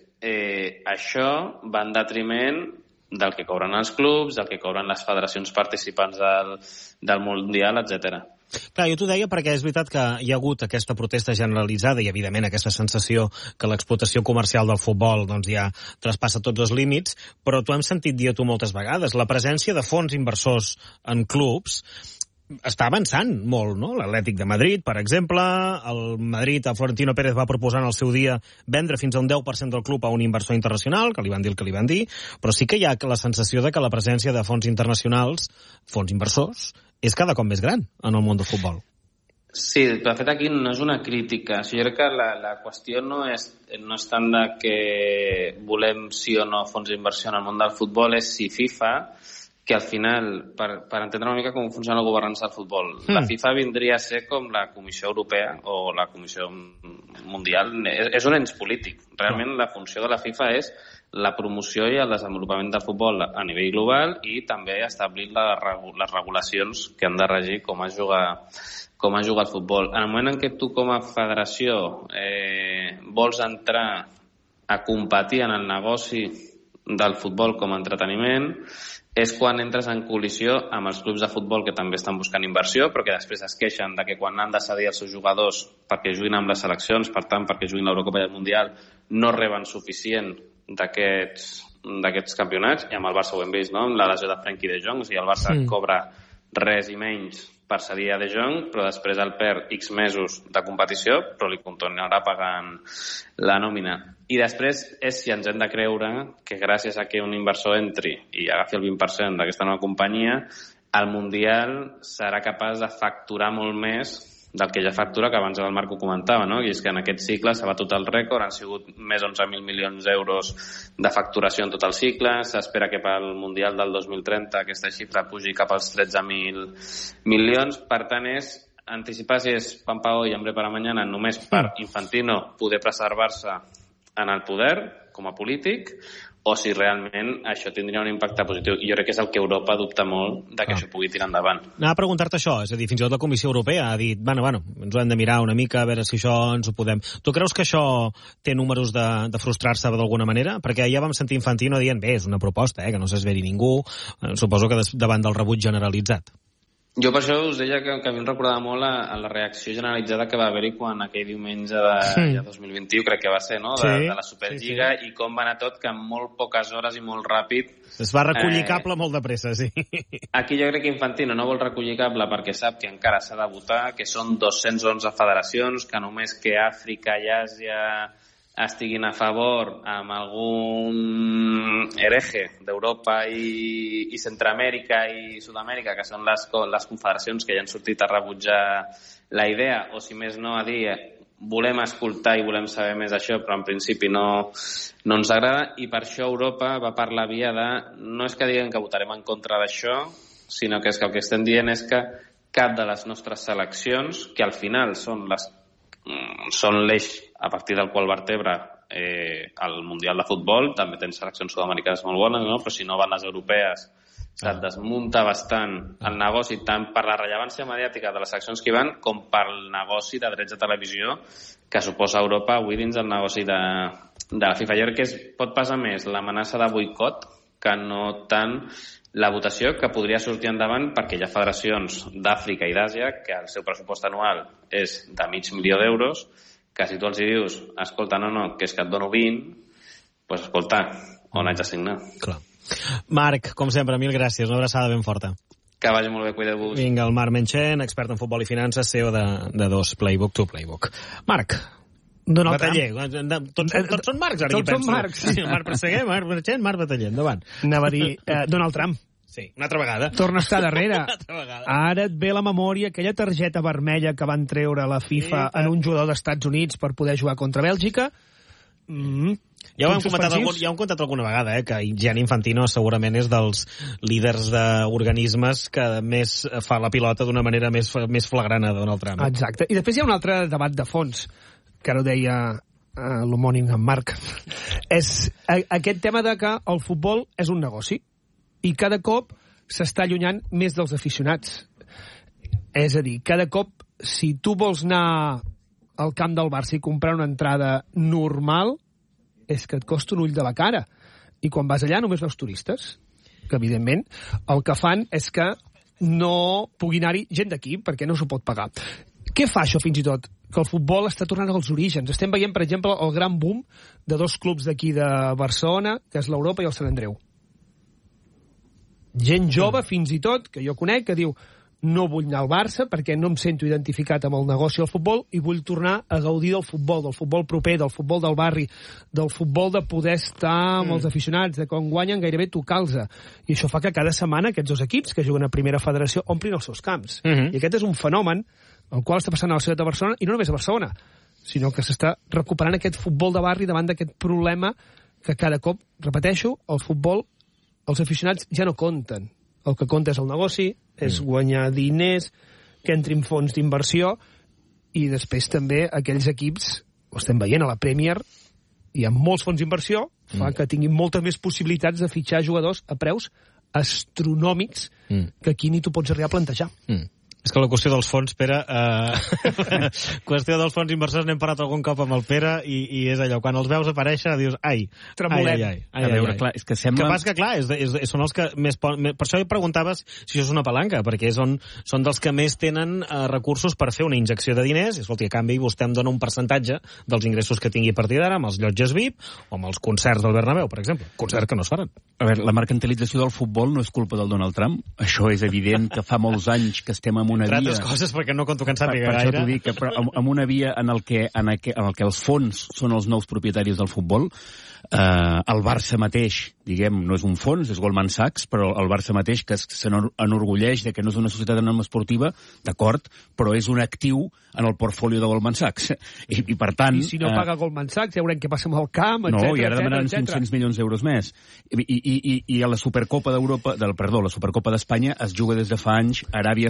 això va en detriment del que cobren els clubs, del que cobren les federacions participants del Mundial, etc. Clar, jo t'ho deia perquè és veritat que hi ha hagut aquesta protesta generalitzada i, evidentment, aquesta sensació que l'explotació comercial del futbol doncs, ja traspassa tots els límits, però t'ho hem sentit dir a tu moltes vegades. La presència de fons inversors en clubs està avançant molt, no? L'Atlètic de Madrid, per exemple, el Madrid, a Florentino Pérez va proposar en el seu dia vendre fins a un 10% del club a un inversor internacional, que li van dir el que li van dir, però sí que hi ha la sensació de que la presència de fons internacionals, fons inversors, és cada cop més gran en el món del futbol. Sí, de fet aquí no és una crítica. Jo crec que la qüestió no és tant de que volem sí o no fons d'inversió en el món del futbol, és si FIFA, que al final, per entendre una mica com funciona la governança del futbol, la FIFA vindria a ser com la Comissió Europea o la Comissió Mundial. És un ens polític. Realment la funció de la FIFA és la promoció i el desenvolupament del futbol a nivell global i també establir les regulacions que han de regir com es juga el futbol. En el moment en què tu com a federació vols entrar a competir en el negoci del futbol com a entreteniment, és quan entres en col·lisió amb els clubs de futbol que també estan buscant inversió, però que després es queixen de que quan han de cedir els seus jugadors perquè juguin amb les seleccions, per tant, perquè juguin l'Eurocopa i el Mundial, no reben suficient d'aquests campionats, i amb el Barça ho hem vist, no? Amb la lesió de Frenkie de Jong, o sigui, el Barça cobra res i menys per cedir a De Jong, però després el perd X mesos de competició, però li continuarà pagant la nòmina. I després és si ens hem de creure que gràcies a que un inversor entri i agafi el 20% d'aquesta nova companyia, el Mundial serà capaç de facturar molt més del que ja factura, que abans el Marc ho comentava, no? I és que en aquest cicle s'ha batut el rècord, han sigut més 11.000 milions d'euros de facturació en tot el cicle, s'espera que pel Mundial del 2030 aquesta xifra pugi cap als 13.000 milions, per tant és anticipar si és pan para hoy, hambre para mañana, només per Infantino poder preservar-se en el poder com a polític, o si realment això tindria un impacte positiu. I jo crec que és el que Europa dubta molt de que això pugui tirar endavant. Anava a preguntar-te això, és a dir, fins i tot la Comissió Europea ha dit, bueno, ens ho hem de mirar una mica, a veure si això ens ho podem... Tu creus que això té números de frustrar-se d'alguna manera? Perquè ja vam sentir Infantino dient, bé, és una proposta, que no s'esveri ningú, suposo que davant del rebuig generalitzat. Jo per això us deia que a mi em recordava molt la reacció generalitzada que va haver-hi quan aquell diumenge de 2021, crec que va ser, no? De la Superliga, i com va anar tot, que en molt poques hores i molt ràpid... Es va recollir cable molt de pressa, sí. Aquí jo crec que Infantino no vol recollir cable perquè sap que encara s'ha de votar, que són 211 federacions, que només que Àfrica i Àsia estiguin a favor amb algun hereje d'Europa i Centroamèrica i Sud-amèrica, que són les confederacions que ja han sortit a rebutjar la idea, o si més no a dir volem escoltar i volem saber més d'això, però en principi no ens agrada, i per això Europa va per la via de no és que diguen que votarem en contra d'això, sinó que és que el que estem dient és que cap de les nostres seleccions, que al final són l'eix a partir del qual vertebra el Mundial de Futbol, també tens seleccions sud-americanes molt bones, no? Però si no van les europees, se't desmunta bastant el negoci, tant per la rellevància mediàtica de les seleccions que hi van, com pel negoci de drets de televisió que suposa Europa avui dins el negoci de la FIFA. Jo crec que pot passar més l'amenaça de boicot que no tant la votació, que podria sortir endavant perquè hi ha federacions d'Àfrica i d'Àsia que el seu pressupost anual és de $500.000 d'euros, que si tu els dius, escolta, no, que és que et dono 20, doncs escolta, on haig de signar? Clar. Marc, com sempre, mil gràcies, una abraçada ben forta. Que vagi molt bé, cuideu-vos. Vinga, el Marc Menchen, expert en futbol i finances, CEO de dos Playbook to Playbook. Marc, Donald Bataller, tots són Marcs, ara tots són Marcs. Sí, Marc Presseguer, Marc Menchen, Marc Bataller, endavant. Anava a dir Donald Trump. Sí, una altra vegada. Torna a estar darrere. Una altra vegada. Ara et ve la memòria aquella targeta vermella que van treure la FIFA en un jugador d'Estats Units per poder jugar contra Bèlgica. Ja ho hem comentat alguna vegada, que Gianni Infantino segurament és dels líders d'organismes que més fa la pilota d'una manera més flagrant a Donald Trump. Exacte. I després hi ha un altre debat de fons, que ara ho deia l'homònim en Marc. És aquest tema de que el futbol és un negoci i cada cop s'està allunyant més dels aficionats. És a dir, cada cop, si tu vols anar al camp del Barça i comprar una entrada normal, és que et costa un ull de la cara. I quan vas allà només veus turistes, que evidentment el que fan és que no pugui anar-hi gent d'aquí perquè no s'ho pot pagar. Què fa això fins i tot? Que el futbol està tornant als orígens. Estem veient, per exemple, el gran boom de dos clubs d'aquí de Barcelona, que és l'Europa i el Sant Andreu. Gent jove, fins i tot, que jo conec, que diu no vull anar al Barça perquè no em sento identificat amb el negoci del futbol i vull tornar a gaudir del futbol proper, del futbol del barri, del futbol de poder estar amb els aficionats, de quan guanyen gairebé tocar-los. I això fa que cada setmana aquests dos equips que juguen a primera federació omplin els seus camps. I aquest és un fenomen el qual està passant a la ciutat de Barcelona, i no només a Barcelona, sinó que s'està recuperant aquest futbol de barri davant d'aquest problema que cada cop, repeteixo, el futbol, els aficionats ja no compten. El que compta és el negoci, és guanyar diners, que entrin fons d'inversió, i després també aquells equips, ho estem veient a la Premier, hi ha molts fons d'inversió, fa que tinguin moltes més possibilitats de fitxar jugadors a preus astronòmics que aquí ni tu pots arribar a plantejar. És que la qüestió dels fons, Pere... qüestió dels fons inversors, n'hem parlat algun cop amb el Pere, i és allò, quan els veus aparèixer, dius, ai, tremolem. A veure, clar, és que sembla... Que pas que, clar, són els que més... Per això preguntaves si això és una palanca, perquè són dels que més tenen recursos per fer una injecció de diners, i escolti, a canvi vostè em dona un percentatge dels ingressos que tingui a partir d'ara amb els llotges VIP o amb els concerts del Bernabéu, per exemple. Concerts que no es faran. A veure, la mercantilització del futbol no és culpa del Donald Trump. Això és evident que fa molts anys que estem en una via... Entre altres coses, perquè no conto que en sàpiga gaire. Per això t'ho dic, però amb una via en el que els fons són els nous propietaris del futbol. El Barça mateix, diguem, no és un fons, és Goldman Sachs, però el Barça mateix, que s'enorgulleix de que no és una societat anònima esportiva, d'acord, però és un actiu en el portfolio de Goldman Sachs. I per tant... I si no paga Goldman Sachs, ja veurem què passa amb el camp, etc. No, i ara demanaran 500 milions d'euros més. I a la Supercopa d'Europa, la Supercopa d'Espanya es juga des de fa anys a Aràbia Saudí,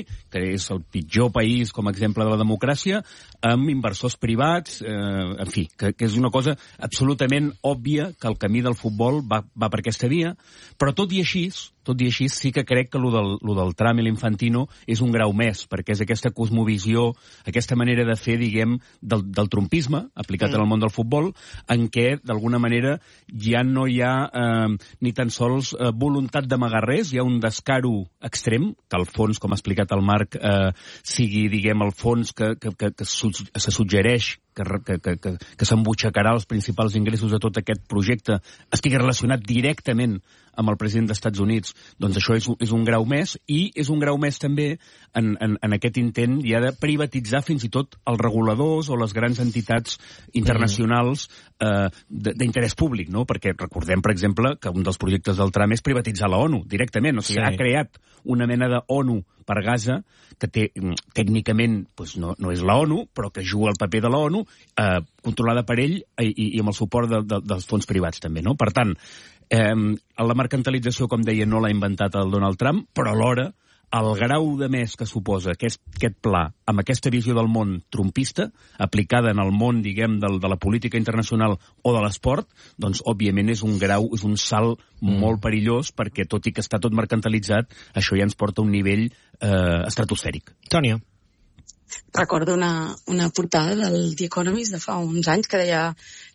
que és el pitjor país com a exemple de la democràcia, amb inversors privats, en fi, que és una cosa absolutament òbvia que el camí del futbol va per aquesta via, però tot i així sí que crec que lo del Trump i l'Infantino és un grau més, perquè és aquesta cosmovisió, aquesta manera de fer, diguem, del trumpisme aplicat en el món del futbol, en què, d'alguna manera, ja no hi ha ni tan sols voluntat d'amagar res, hi ha un descaro extrem, que al fons, com ha explicat el Marc, sigui, diguem, el fons que se suggereix que s'embutxacarà els principals ingressos de tot aquest projecte estigui relacionat directament amb el president dels Estats Units, doncs això és un grau més, i és un grau més també en aquest intent ja de privatitzar fins i tot els reguladors o les grans entitats internacionals d'interès públic, no? Perquè recordem, per exemple, que un dels projectes del Trump és privatitzar la ONU directament, o sigui, ha creat una mena de ONU per Gaza, que tècnicament no és la ONU, però que juga el paper de la ONU, controlada per ell i amb el suport dels fons privats també, no? Per tant, la mercantilització, com deia, no l'ha inventat el Donald Trump, però alhora el grau de més que suposa aquest pla amb aquesta visió del món trumpista, aplicada en el món, diguem, de la política internacional o de l'esport, doncs, òbviament, és un salt molt perillós, perquè, tot i que està tot mercantilitzat, això ja ens porta a un nivell estratosfèric. Tònia. Recordo una portada del The Economist de fa uns anys que deia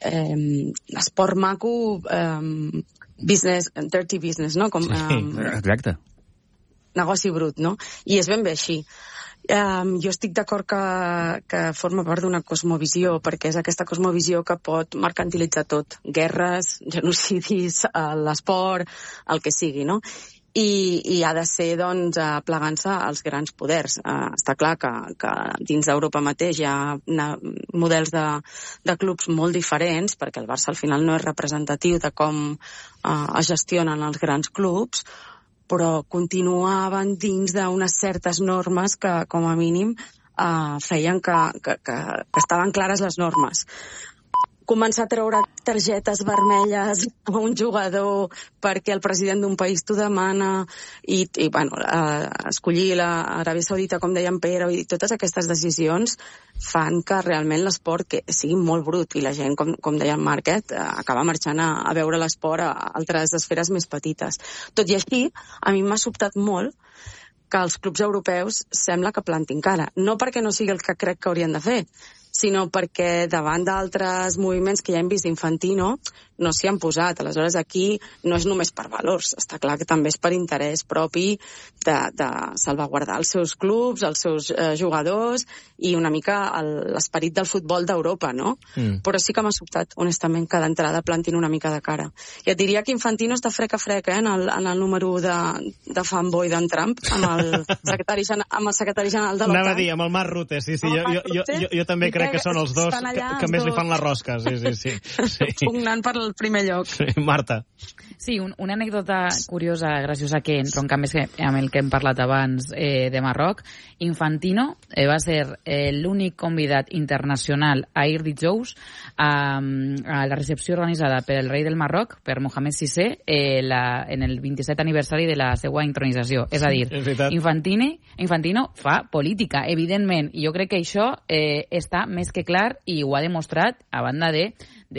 esport maco, business, dirty business, no? Com, exacte. Negoci brut, no? I és ben bé així. Jo estic d'acord que forma part d'una cosmovisió, perquè és aquesta cosmovisió que pot mercantilitzar tot. Guerres, genocidis, l'esport, el que sigui, no? I ha de ser, doncs, plegant-se als grans poders. Està clar que dins d'Europa mateix hi ha models de clubs molt diferents, perquè el Barça al final no és representatiu de com es gestionen els grans clubs, però continuaven dins d'unes certes normes que, com a mínim, feien que estaven clares les normes. Començar a treure targetes vermelles a un jugador perquè el president d'un país t'ho demana i bueno, escollir l'Aràbia Saudita, com deia en Pere, i totes aquestes decisions fan que realment l'esport sigui molt brut i la gent, com deia en Marc, acaba marxant a veure l'esport a altres esferes més petites. Tot i així, a mi m'ha sobtat molt que els clubs europeus sembla que plantin cara. No perquè no sigui el que crec que haurien de fer, sinó perquè davant d'altres moviments que ja hem vist d'Infantino no s'hi han posat. Aleshores, aquí no és només per valors, està clar que també és per interès propi de salvaguardar els seus clubs, els seus jugadors i una mica l'esperit del futbol d'Europa, no? Però sí que m'ha sobtat, honestament, que d'entrada plantin una mica de cara. I et diria que Infantino està frec a frec en el número de fanboy d'en Trump, amb el secretari general de l'OTAN. Anava a dir, amb el Marc Rutte, sí. Jo també crec que són els dos que més li fan la rosca. Sí. Pugnant per el primer lloc. Sí, Marta. Sí, una anècdota curiosa, graciosa, que entronca més amb el que hem parlat abans de Marroc. Infantino va ser l'únic convidat internacional a ir dijous a la recepció organitzada per el rei del Marroc, per Mohamed VI, en el 27 aniversari de la seva intronització. És a dir, Infantino fa política, evidentment, i jo crec que això està més que clar i ho ha demostrat a banda de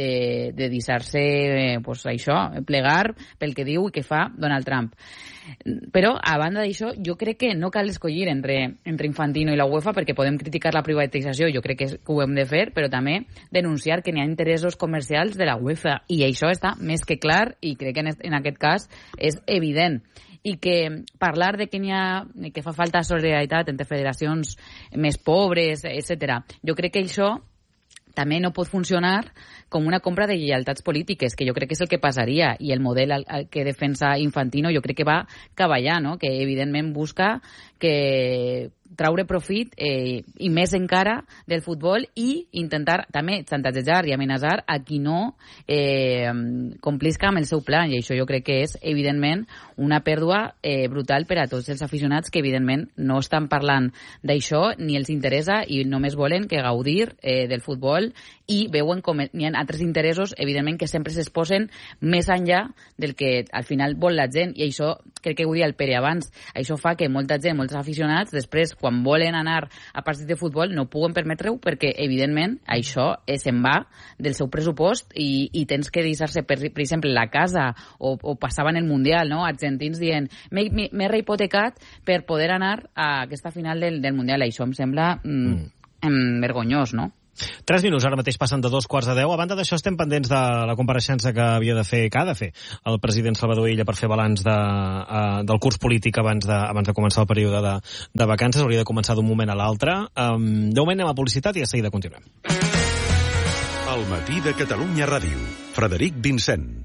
deixar-se plegar pel que diu i que fa Donald Trump. Però, a banda d'això, jo crec que no cal escollir entre Infantino i la UEFA, perquè podem criticar la privatització, jo crec que ho hem de fer, però també denunciar que n'hi ha interessos comercials de la UEFA, i això està més que clar, i crec que en aquest cas és evident. I que parlar de que fa falta solidaritat entre federacions més pobres, etc. Jo crec que això també no pot funcionar com una compra de lleialtats polítiques, que jo crec que és el que passaria, i el model que defensa Infantino jo crec que va cap allà, no? Que evidentment busca que traure profit i més encara del futbol i intentar també xantatgejar i amenaçar a qui no complisca amb el seu pla, i això jo crec que és evidentment una pèrdua brutal per a tots els aficionats que evidentment no estan parlant d'això ni els interessa i només volen que gaudir del futbol i veuen com hi ha altres interessos, evidentment, que sempre s'exposen més enllà del que al final vol la gent, i això, crec que ho deia el Pere abans, això fa que molta gent, molts aficionats, després, quan volen anar a partits de futbol, no puguen permetre-ho perquè, evidentment, això se'n va del seu pressupost i tens que deixar-se, per exemple, la casa o passava en el Mundial, no? Argentins dient, m'he rehipotecat per poder anar a aquesta final del Mundial. Això em sembla vergonyós, no? 3 minuts, ara mateix passen de 2:15. A banda d'això, estem pendents de la compareixença que ha de fer el president Salvador Illa per fer balanç del curs polític abans de començar el període de vacances. Hauria de començar d'un moment a l'altre. De moment anem a publicitat i de seguida continuem. El matí de Catalunya Ràdio. Frederic Vincent.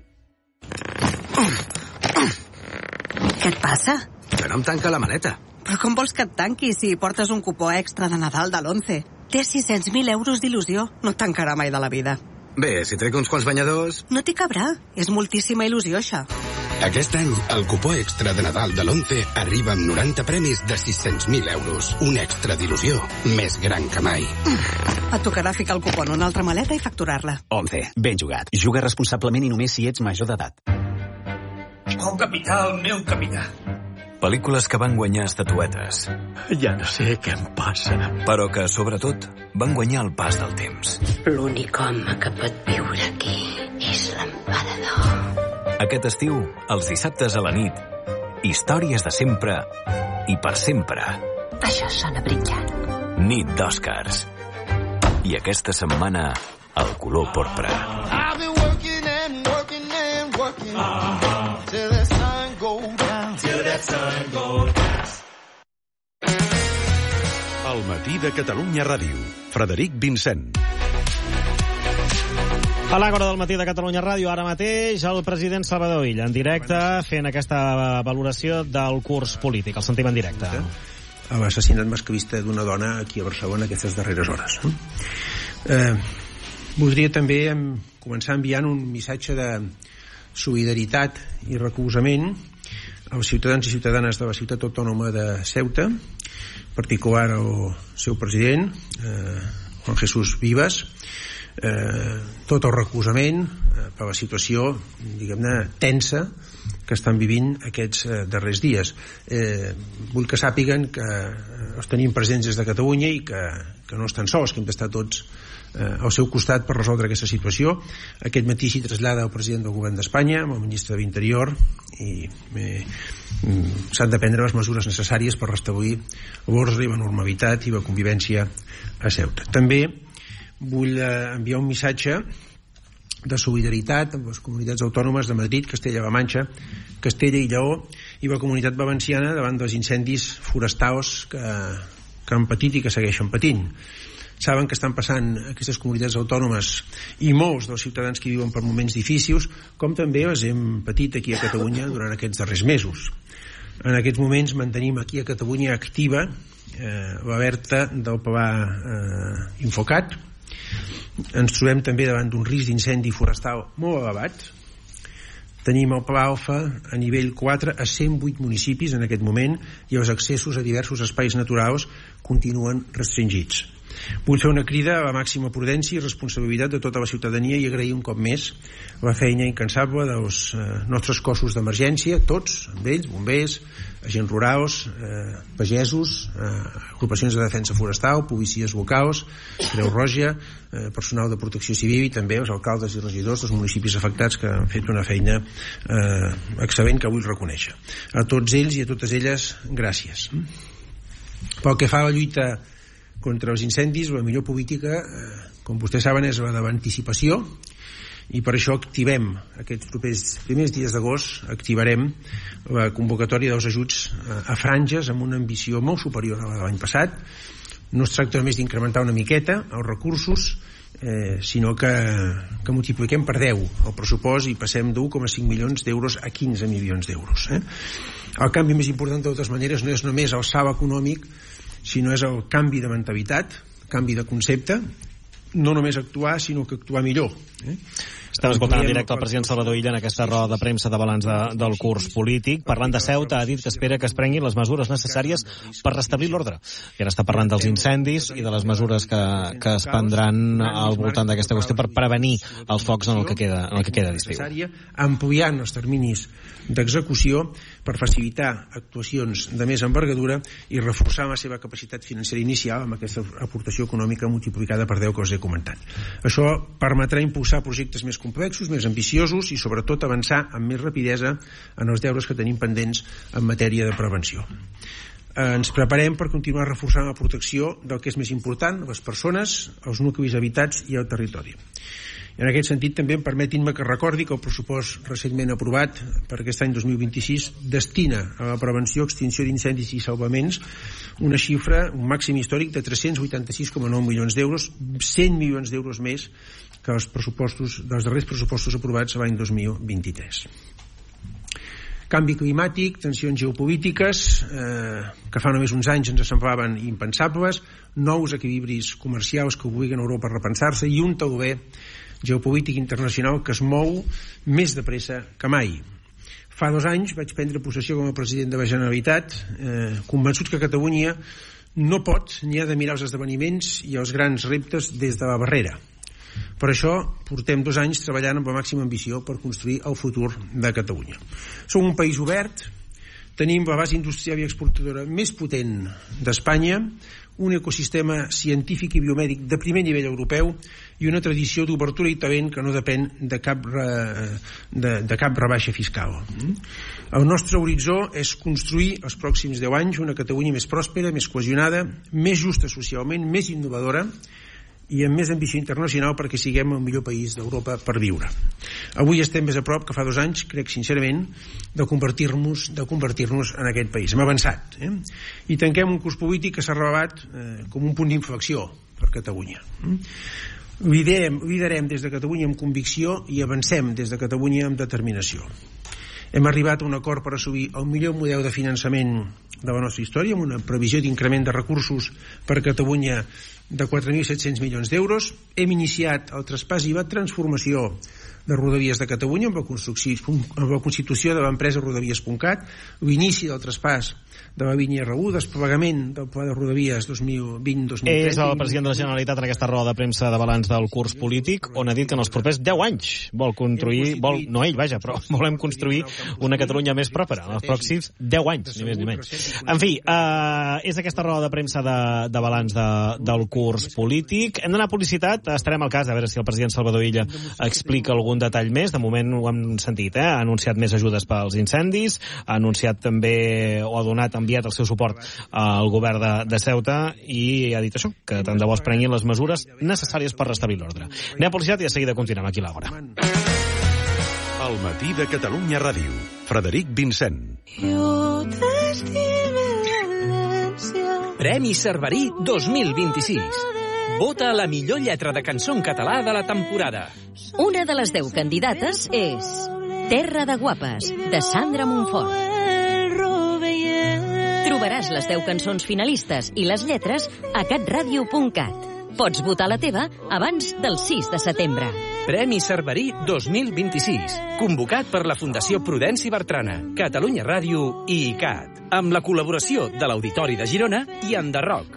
Què et passa? Que no em tanca la maleta. Però com vols que et tanqui si portes un cupó extra de Nadal de l'11? Té 600.000 euros d'il·lusió. No et tancarà mai de la vida. Bé, si trec uns quants banyadors... No t'hi cabrà. És moltíssima il·lusió, això. Aquest any, el cupó extra de Nadal de l'11 arriba amb 90 premis de 600.000 euros. Un extra d'il·lusió més gran que mai. Et tocarà ficar el cupó en una altra maleta i facturar-la. 11. Ben jugat. Juga responsablement i només si ets major d'edat. Oh, capità, el meu capità. Pel·lícules que van guanyar estatuetes. Ja no sé què em passa. Però que, sobretot, van guanyar el pas del temps. L'únic home que pot viure aquí és l'emperador. Aquest estiu, els dissabtes a la nit, històries de sempre i per sempre. Això sona brillant. Nit d'Oscars. I aquesta setmana, el color porpra. I've been working and working and working till the sun goes down. Till the sun goes down. El matí de Catalunya Ràdio. Frederic Vincent. A l'Àgora del matí de Catalunya Ràdio, ara mateix, el president Salvador Illa, en directe, fent aquesta valoració del curs polític. El sentim en directe. A l'assassinat masclista d'una dona aquí a Barcelona aquestes darreres hores. Voldria també començar enviant un missatge de solidaritat i recolzament als ciutadans i ciutadanes de la ciutat autònoma de Ceuta, en particular al seu president, Juan Jesús Vivas, tot el recolzament per la situació, diguem-ne, tensa que estan vivint aquests darrers dies. Vull que sàpiguen que els tenim presents des de Catalunya i que no estan sols, que hem d'estar tots al seu costat per resoldre aquesta situació. Aquest matí s'hi trasllada el president del govern d'Espanya, amb el ministre de l'Interior, i s'han de prendre les mesures necessàries per restablir l'ordre i la normalitat i la convivència a Ceuta. També vull enviar un missatge de solidaritat amb les comunitats autònomes de Madrid, Castella-La Manxa, Castella i Lleó i la comunitat valenciana davant dels incendis forestals que han patit i que segueixen patint. Saben que estan passant aquestes comunitats autònomes i molts dels ciutadans que viuen per moments difícils, com també els hem patit aquí a Catalunya durant aquests darrers mesos. En aquests moments mantenim aquí a Catalunya activa l'alerta del Pla Infocat. Ens trobem també davant d'un risc d'incendi forestal molt elevat. Tenim el Pla Alfa a nivell 4 a 108 municipis en aquest moment i els accessos a diversos espais naturals continuen restringits. Vull fer una crida a la màxima prudència i responsabilitat de tota la ciutadania i agrair un cop més la feina incansable dels nostres cossos d'emergència, tots, amb ells, bombers, agents rurals, pagesos, agrupacions de defensa forestal, policies locals, Creu Roja, personal de protecció civil i també els alcaldes i regidors dels municipis afectats que han fet una feina excel·lent que vull reconèixer. A tots ells i a totes elles, gràcies. Pel que fa a la lluita contra els incendis, la millor política, com vostès saben, és la de l'anticipació, i per això activem aquests primers dies d'agost, activarem la convocatòria dels ajuts a franges amb una ambició molt superior a la de l'any passat. No es tracta només d'incrementar una miqueta els recursos, sinó que multipliquem per 10 el pressupost i passem d'1,5 milions d'euros a 15 milions d'euros. El canvi més important, de totes maneres, no és només el salt econòmic, sinó és el canvi de mentalitat, canvi de concepte, no només actuar, sinó que actuar millor. Estem escoltant en directe el president Salvador Illa en aquesta roda de premsa de balanç del curs polític. Parlant de Ceuta, ha dit que espera que es prenguin les mesures necessàries per restablir l'ordre. I ara està parlant dels incendis i de les mesures que es prendran al voltant d'aquesta qüestió per prevenir els focs en el que queda d'estiu. Ampliant els terminis d'execució per facilitar actuacions de més envergadura i reforçar la seva capacitat financera inicial amb aquesta aportació econòmica multiplicada per 10 que us he comentat. Això permetrà impulsar projectes més complexos, més ambiciosos i sobretot avançar amb més rapidesa en els deures que tenim pendents en matèria de prevenció. Ens preparem per continuar reforçant la protecció del que és més important, les persones, els nuclis habitats i el territori. En aquest sentit, també permetin-me que recordi que el pressupost recentment aprovat per aquest any 2026 destina a la prevenció, extinció d'incendis i salvaments una xifra, un màxim històric de 386,9 milions d'euros, 100 milions d'euros més que els pressupostos dels darrers pressupostos aprovats l'any 2023. Canvi climàtic, tensions geopolítiques que fa només uns anys ens semblaven impensables, nous equilibris comercials que obliguen a Europa a repensar-se i un tauler geopolític internacional que es mou més de pressa que mai. Fa 2 anys vaig prendre possessió com a president de la Generalitat, convençut que Catalunya no pot ni ha de mirar els esdeveniments i els grans reptes des de la barrera. Per això portem 2 anys treballant amb la màxima ambició per construir el futur de Catalunya. Som un país obert, tenim la base industrial i exportadora més potent d'Espanya, un ecosistema científic i biomèdic de primer nivell europeu i una tradició d'obertura i talent que no depèn de cap rebaixa fiscal. El nostre horitzó és construir els pròxims 10 anys una Catalunya més pròspera, més cohesionada, més justa socialment, més innovadora i amb més ambició internacional perquè siguem el millor país d'Europa per viure. Avui estem més a prop que fa 2 anys, crec sincerament, de convertir-nos en aquest país. Hem avançat. I tanquem un curs polític que s'ha revelat com un punt d'inflexió per Catalunya. Liderem des de Catalunya amb convicció i avancem des de Catalunya amb determinació. Hem arribat a un acord per assolir el millor model de finançament de la nostra història, amb una previsió d'increment de recursos per Catalunya de 4.700 milions d'euros. Hem iniciat el traspàs i la transformació de Rodalies de Catalunya amb la constitució de l'empresa Rodalies.cat, l'inici del traspàs de la línia R1, desplegament del pla de Rodalies 2020-2030. És el president de la Generalitat en aquesta roda de premsa de balanç del curs polític, on ha dit que en els propers 10 anys vol construir, però volem construir una Catalunya més pròspera en els pròxims 10 anys, ni més ni menys. En fi, és aquesta roda de premsa de balanç del curs polític. Hem d'anar a publicitat, estarem al cas a veure si el president Salvador Illa explica algun detall més. De moment ho hem sentit, ha anunciat més ajudes pels incendis, ha anunciat també, o ha enviat el seu suport al govern de Ceuta i ha dit això, que tant de bo es prenguin les mesures necessàries per restablir l'ordre. Anem a publicitat i de seguida continuem aquí a l'Àgora. El matí de Catalunya Ràdio. Frederic Vincent. Premi Cerverí 2026. Vota la millor lletra de cançó en català de la temporada. Una de les 10 candidates és Terra de Guapes, de Sandra Montfort. Trobaràs les 10 cançons finalistes i les lletres a catradio.cat. Pots votar la teva abans del 6 de setembre. Premi Cerverí 2026. Convocat per la Fundació Prudenci Bertrana, Catalunya Ràdio i ICAT. Amb la col·laboració de l'Auditori de Girona i Enderroc.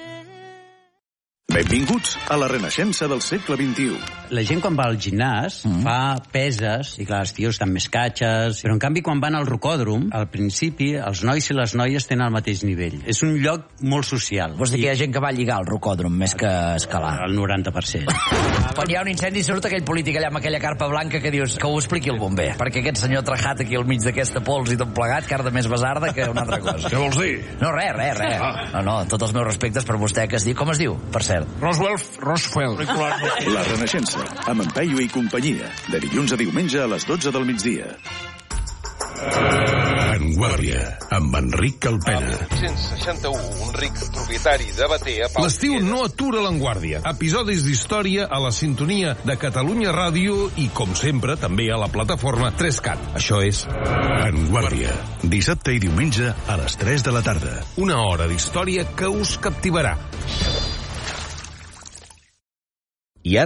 Benvinguts a la renaixença del segle XXI. La gent quan va al gimnàs fa peses, i clar, els tios estan més catxes, però en canvi quan van al rocòdrom, al principi els nois i les noies tenen el mateix nivell. És un lloc molt social. Vols dir que hi ha gent que va lligar al rocòdrom més que escalar? El 90%. Quan hi ha un incendi surt aquell polític allà amb aquella carpa blanca que dius que ho expliqui el bomber, perquè aquest senyor trajat aquí al mig d'aquesta pols i tot plegat carda més basarda que una altra cosa. Què vols dir? No, res. No, tots els meus respectes per vostè, que es diu, com es diu, per cert? Roswell. La renaixença, amb en Peyu i companyia, de dilluns a diumenge a les 12 del migdia. En Guàrdia, amb Enric Calpena. 1961, un ric propietari de Batea... L'estiu no atura l'Enguàrdia. Episodis d'història a la sintonia de Catalunya Ràdio i, com sempre, també a la plataforma 3CAT. Això és En Guàrdia, dissabte i diumenge a les 3 de la tarda. Una hora d'història que us captivarà. I ara,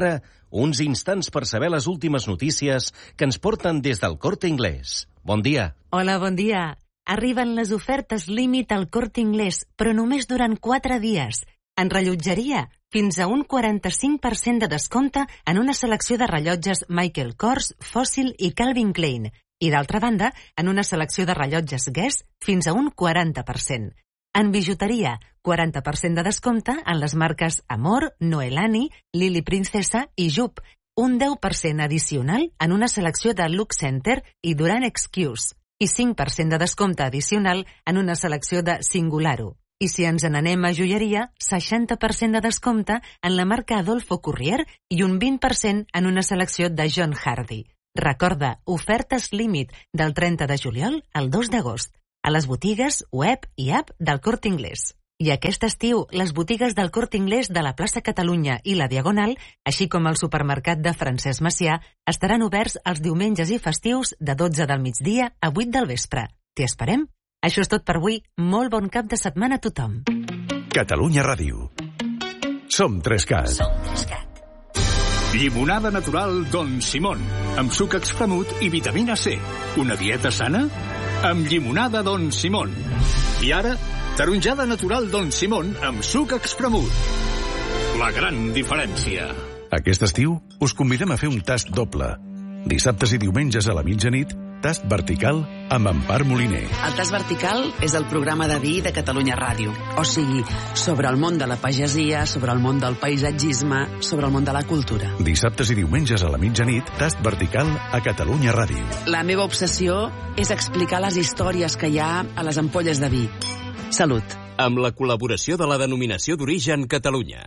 uns instants per saber les últimes notícies que ens porten des del Corte Inglés. Bon dia. Hola, bon dia. Arriben les ofertes límit al Corte Inglés, però només durant 4 dies. En rellotgeria, fins a un 45% de descompte en una selecció de rellotges Michael Kors, Fossil i Calvin Klein. I d'altra banda, en una selecció de rellotges Guess, fins a un 40%. En bijuteria, 40% de descompte en les marques Amor, Noelani, Lily Princesa i Jup. Un 10% addicional en una selecció de Look Center i Duran Excuse. I 5% de descompte addicional en una selecció de Singularo. I si ens n'anem a joieria, 60% de descompte en la marca Adolfo Courier i un 20% en una selecció de John Hardy. Recorda, ofertes límit del 30 de juliol al 2 d'agost. A les botigues, web i app del Corte Inglés. I aquest estiu, les botigues del Corte Inglés de la plaça Catalunya i la Diagonal, així com el supermercat de Francesc Macià, estaran oberts els diumenges i festius de 12 del migdia a 8 del vespre. T'hi esperem? Això és tot per avui. Molt bon cap de setmana a tothom. Catalunya Ràdio. Som 3CAT. Llimonada natural Don Simón, amb suc extremut i vitamina C. Una dieta sana? Amb llimonada Don Simón. I ara, taronjada natural Don Simón amb suc extremut. La gran diferència. Aquest estiu us convidem a fer un tast doble. Dissabtes i diumenges a la mitjanit, tast vertical amb Empar Moliner. El Tast Vertical és el programa de vi de Catalunya Ràdio. O sigui, sobre el món de la pagesia, sobre el món del paisatgisme, sobre el món de la cultura. Dissabtes i diumenges a la mitjanit, tast vertical a Catalunya Ràdio. La meva obsessió és explicar les històries que hi ha a les ampolles de vi. Salut. Amb la col·laboració de la Denominació d'Origen Catalunya.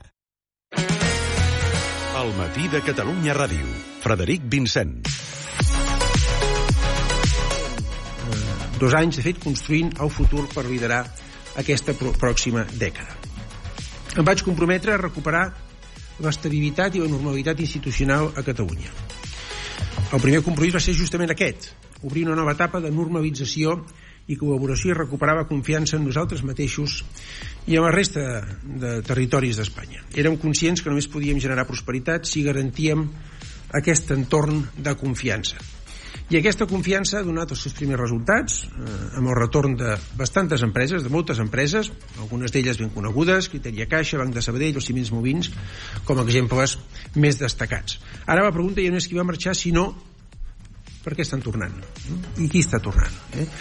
El matí de Catalunya Ràdio. Frederic Vincent. 2 anys, de fet, construint el futur per liderar aquesta pròxima dècada. Em vaig comprometre a recuperar l'estabilitat i la normalitat institucional a Catalunya. El primer compromís va ser justament aquest, obrir una nova etapa de normalització i col·laboració i recuperar la confiança en nosaltres mateixos i en la resta de territoris d'Espanya. Érem conscients que només podíem generar prosperitat si garantíem aquest entorn de confiança. I aquesta confiança ha donat els seus primers resultats amb el retorn de bastantes empreses, de moltes empreses, algunes d'elles ben conegudes, Criteria Caixa, Banc de Sabadell o Ciments Movins, com a exemples més destacats. Ara la pregunta ja no és qui va marxar, sinó per què estan tornant? I qui està tornant?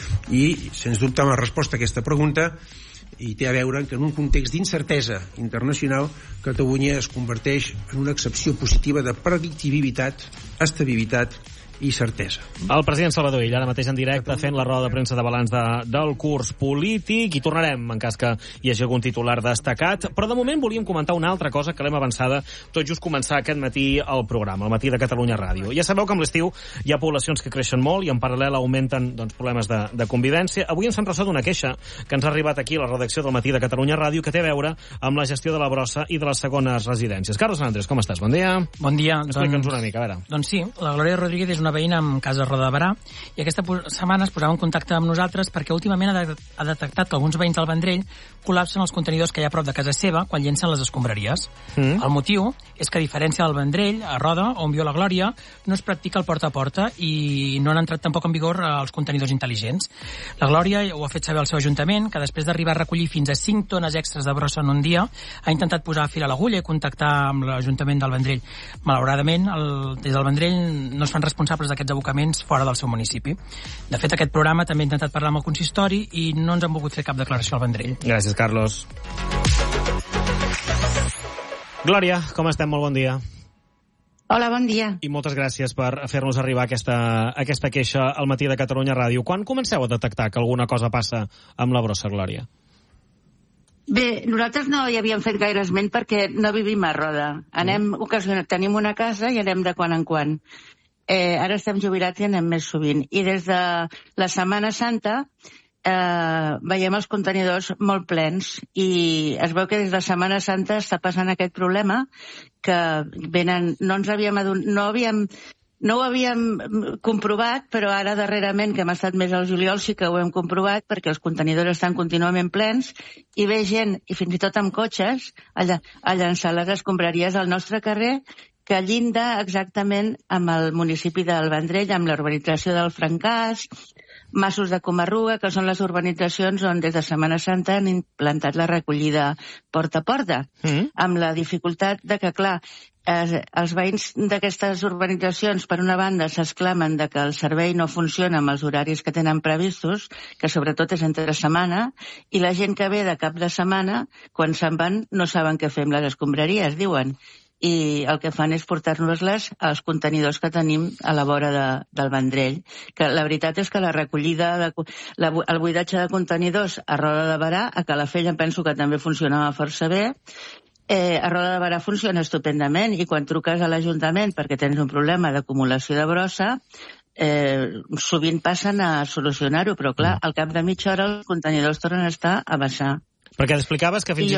I, sens dubte, la resposta a aquesta pregunta i té a veure que en un context d'incertesa internacional Catalunya es converteix en una excepció positiva de predictibilitat, estabilitat i certesa. El president Salvador Illa, ara mateix en directe, fent la roda de premsa de balanç del curs polític, i tornarem en cas que hi hagi algun titular destacat, però de moment volíem comentar una altra cosa que l'hem avançada tot just començar aquest matí al programa, el matí de Catalunya Ràdio. Ja sabeu que amb l'estiu hi ha poblacions que creixen molt i en paral·lel augmenten problemes de convivència. Avui ens han resolt una queixa que ens ha arribat aquí a la redacció del matí de Catalunya Ràdio que té a veure amb la gestió de la brossa i de les segones residències. Carlos Andrés, com estàs? Bon dia. Bon dia. Explica'ns una mica, a veure. Doncs sí, la Glòria Rodríguez és una veïna amb casa Roda de Barà i aquesta setmana es posava en contacte amb nosaltres perquè últimament ha detectat que alguns veïns del Vendrell col·lapsen els contenidors que hi ha a prop de casa seva quan llencen les escombraries. El motiu és que, a diferència del Vendrell, a Roda, on viu la Glòria, no es practica el porta a porta i no han entrat tampoc en vigor els contenidors intel·ligents. La Glòria ho ha fet saber al seu ajuntament, que després d'arribar a recollir fins a 5 tones extres de brossa en un dia, ha intentat posar fil a l'agulla i contactar amb l'Ajuntament del Vendrell. Malauradament, des del Vendrell no es fan responsables d'aquests abocaments fora del seu municipi. De fet, aquest programa també ha intentat parlar amb el consistori i no ens han volgut fer cap declaració al Vendrell. Gràcies, Carlos. Glòria, com estem? Molt bon dia. Hola, bon dia. I moltes gràcies per fer-nos arribar aquesta queixa al matí de Catalunya Ràdio. Quan comenceu a detectar que alguna cosa passa amb la brossa, Glòria? Bé, nosaltres no hi havíem fet gaire esment perquè no vivim a Roda. Tenim una casa i anem de quan en quan. Ara estem jubilats i anem més sovint. I des de la Setmana Santa veiem els contenidors molt plens i es veu que des de la Setmana Santa està passant aquest problema que venen, no ho havíem comprovat, però ara darrerament, que hem estat més al juliol, sí que ho hem comprovat perquè els contenidors estan contínuament plens i ve gent, i fins i tot amb cotxes, a llançar les escombraries al nostre carrer, que llinda exactament amb el municipi del Vendrell, amb la urbanització del Francàs, Massos de Comarruga, que són les urbanitzacions on des de Setmana Santa han implantat la recollida porta a porta, amb la dificultat de que, clar, els veïns d'aquestes urbanitzacions, per una banda, s'exclamen de que el servei no funciona amb els horaris que tenen previstos, que sobretot és entre setmana, i la gent que ve de cap de setmana, quan se'n van, no saben què fer amb les escombraries, diuen. I el que fan és portar-nos-les als contenidors que tenim a la vora del Vendrell. Que la veritat és que la recollida, el buidatge de contenidors a Roda de Berà, a Calafell em penso que també funcionava força bé, a Roda de Berà funciona estupendament, i quan truques a l'Ajuntament perquè tens un problema d'acumulació de brossa, sovint passen a solucionar-ho, però clar, al cap de mitja hora els contenidors tornen a estar a vessar. Perquè explicaves que fins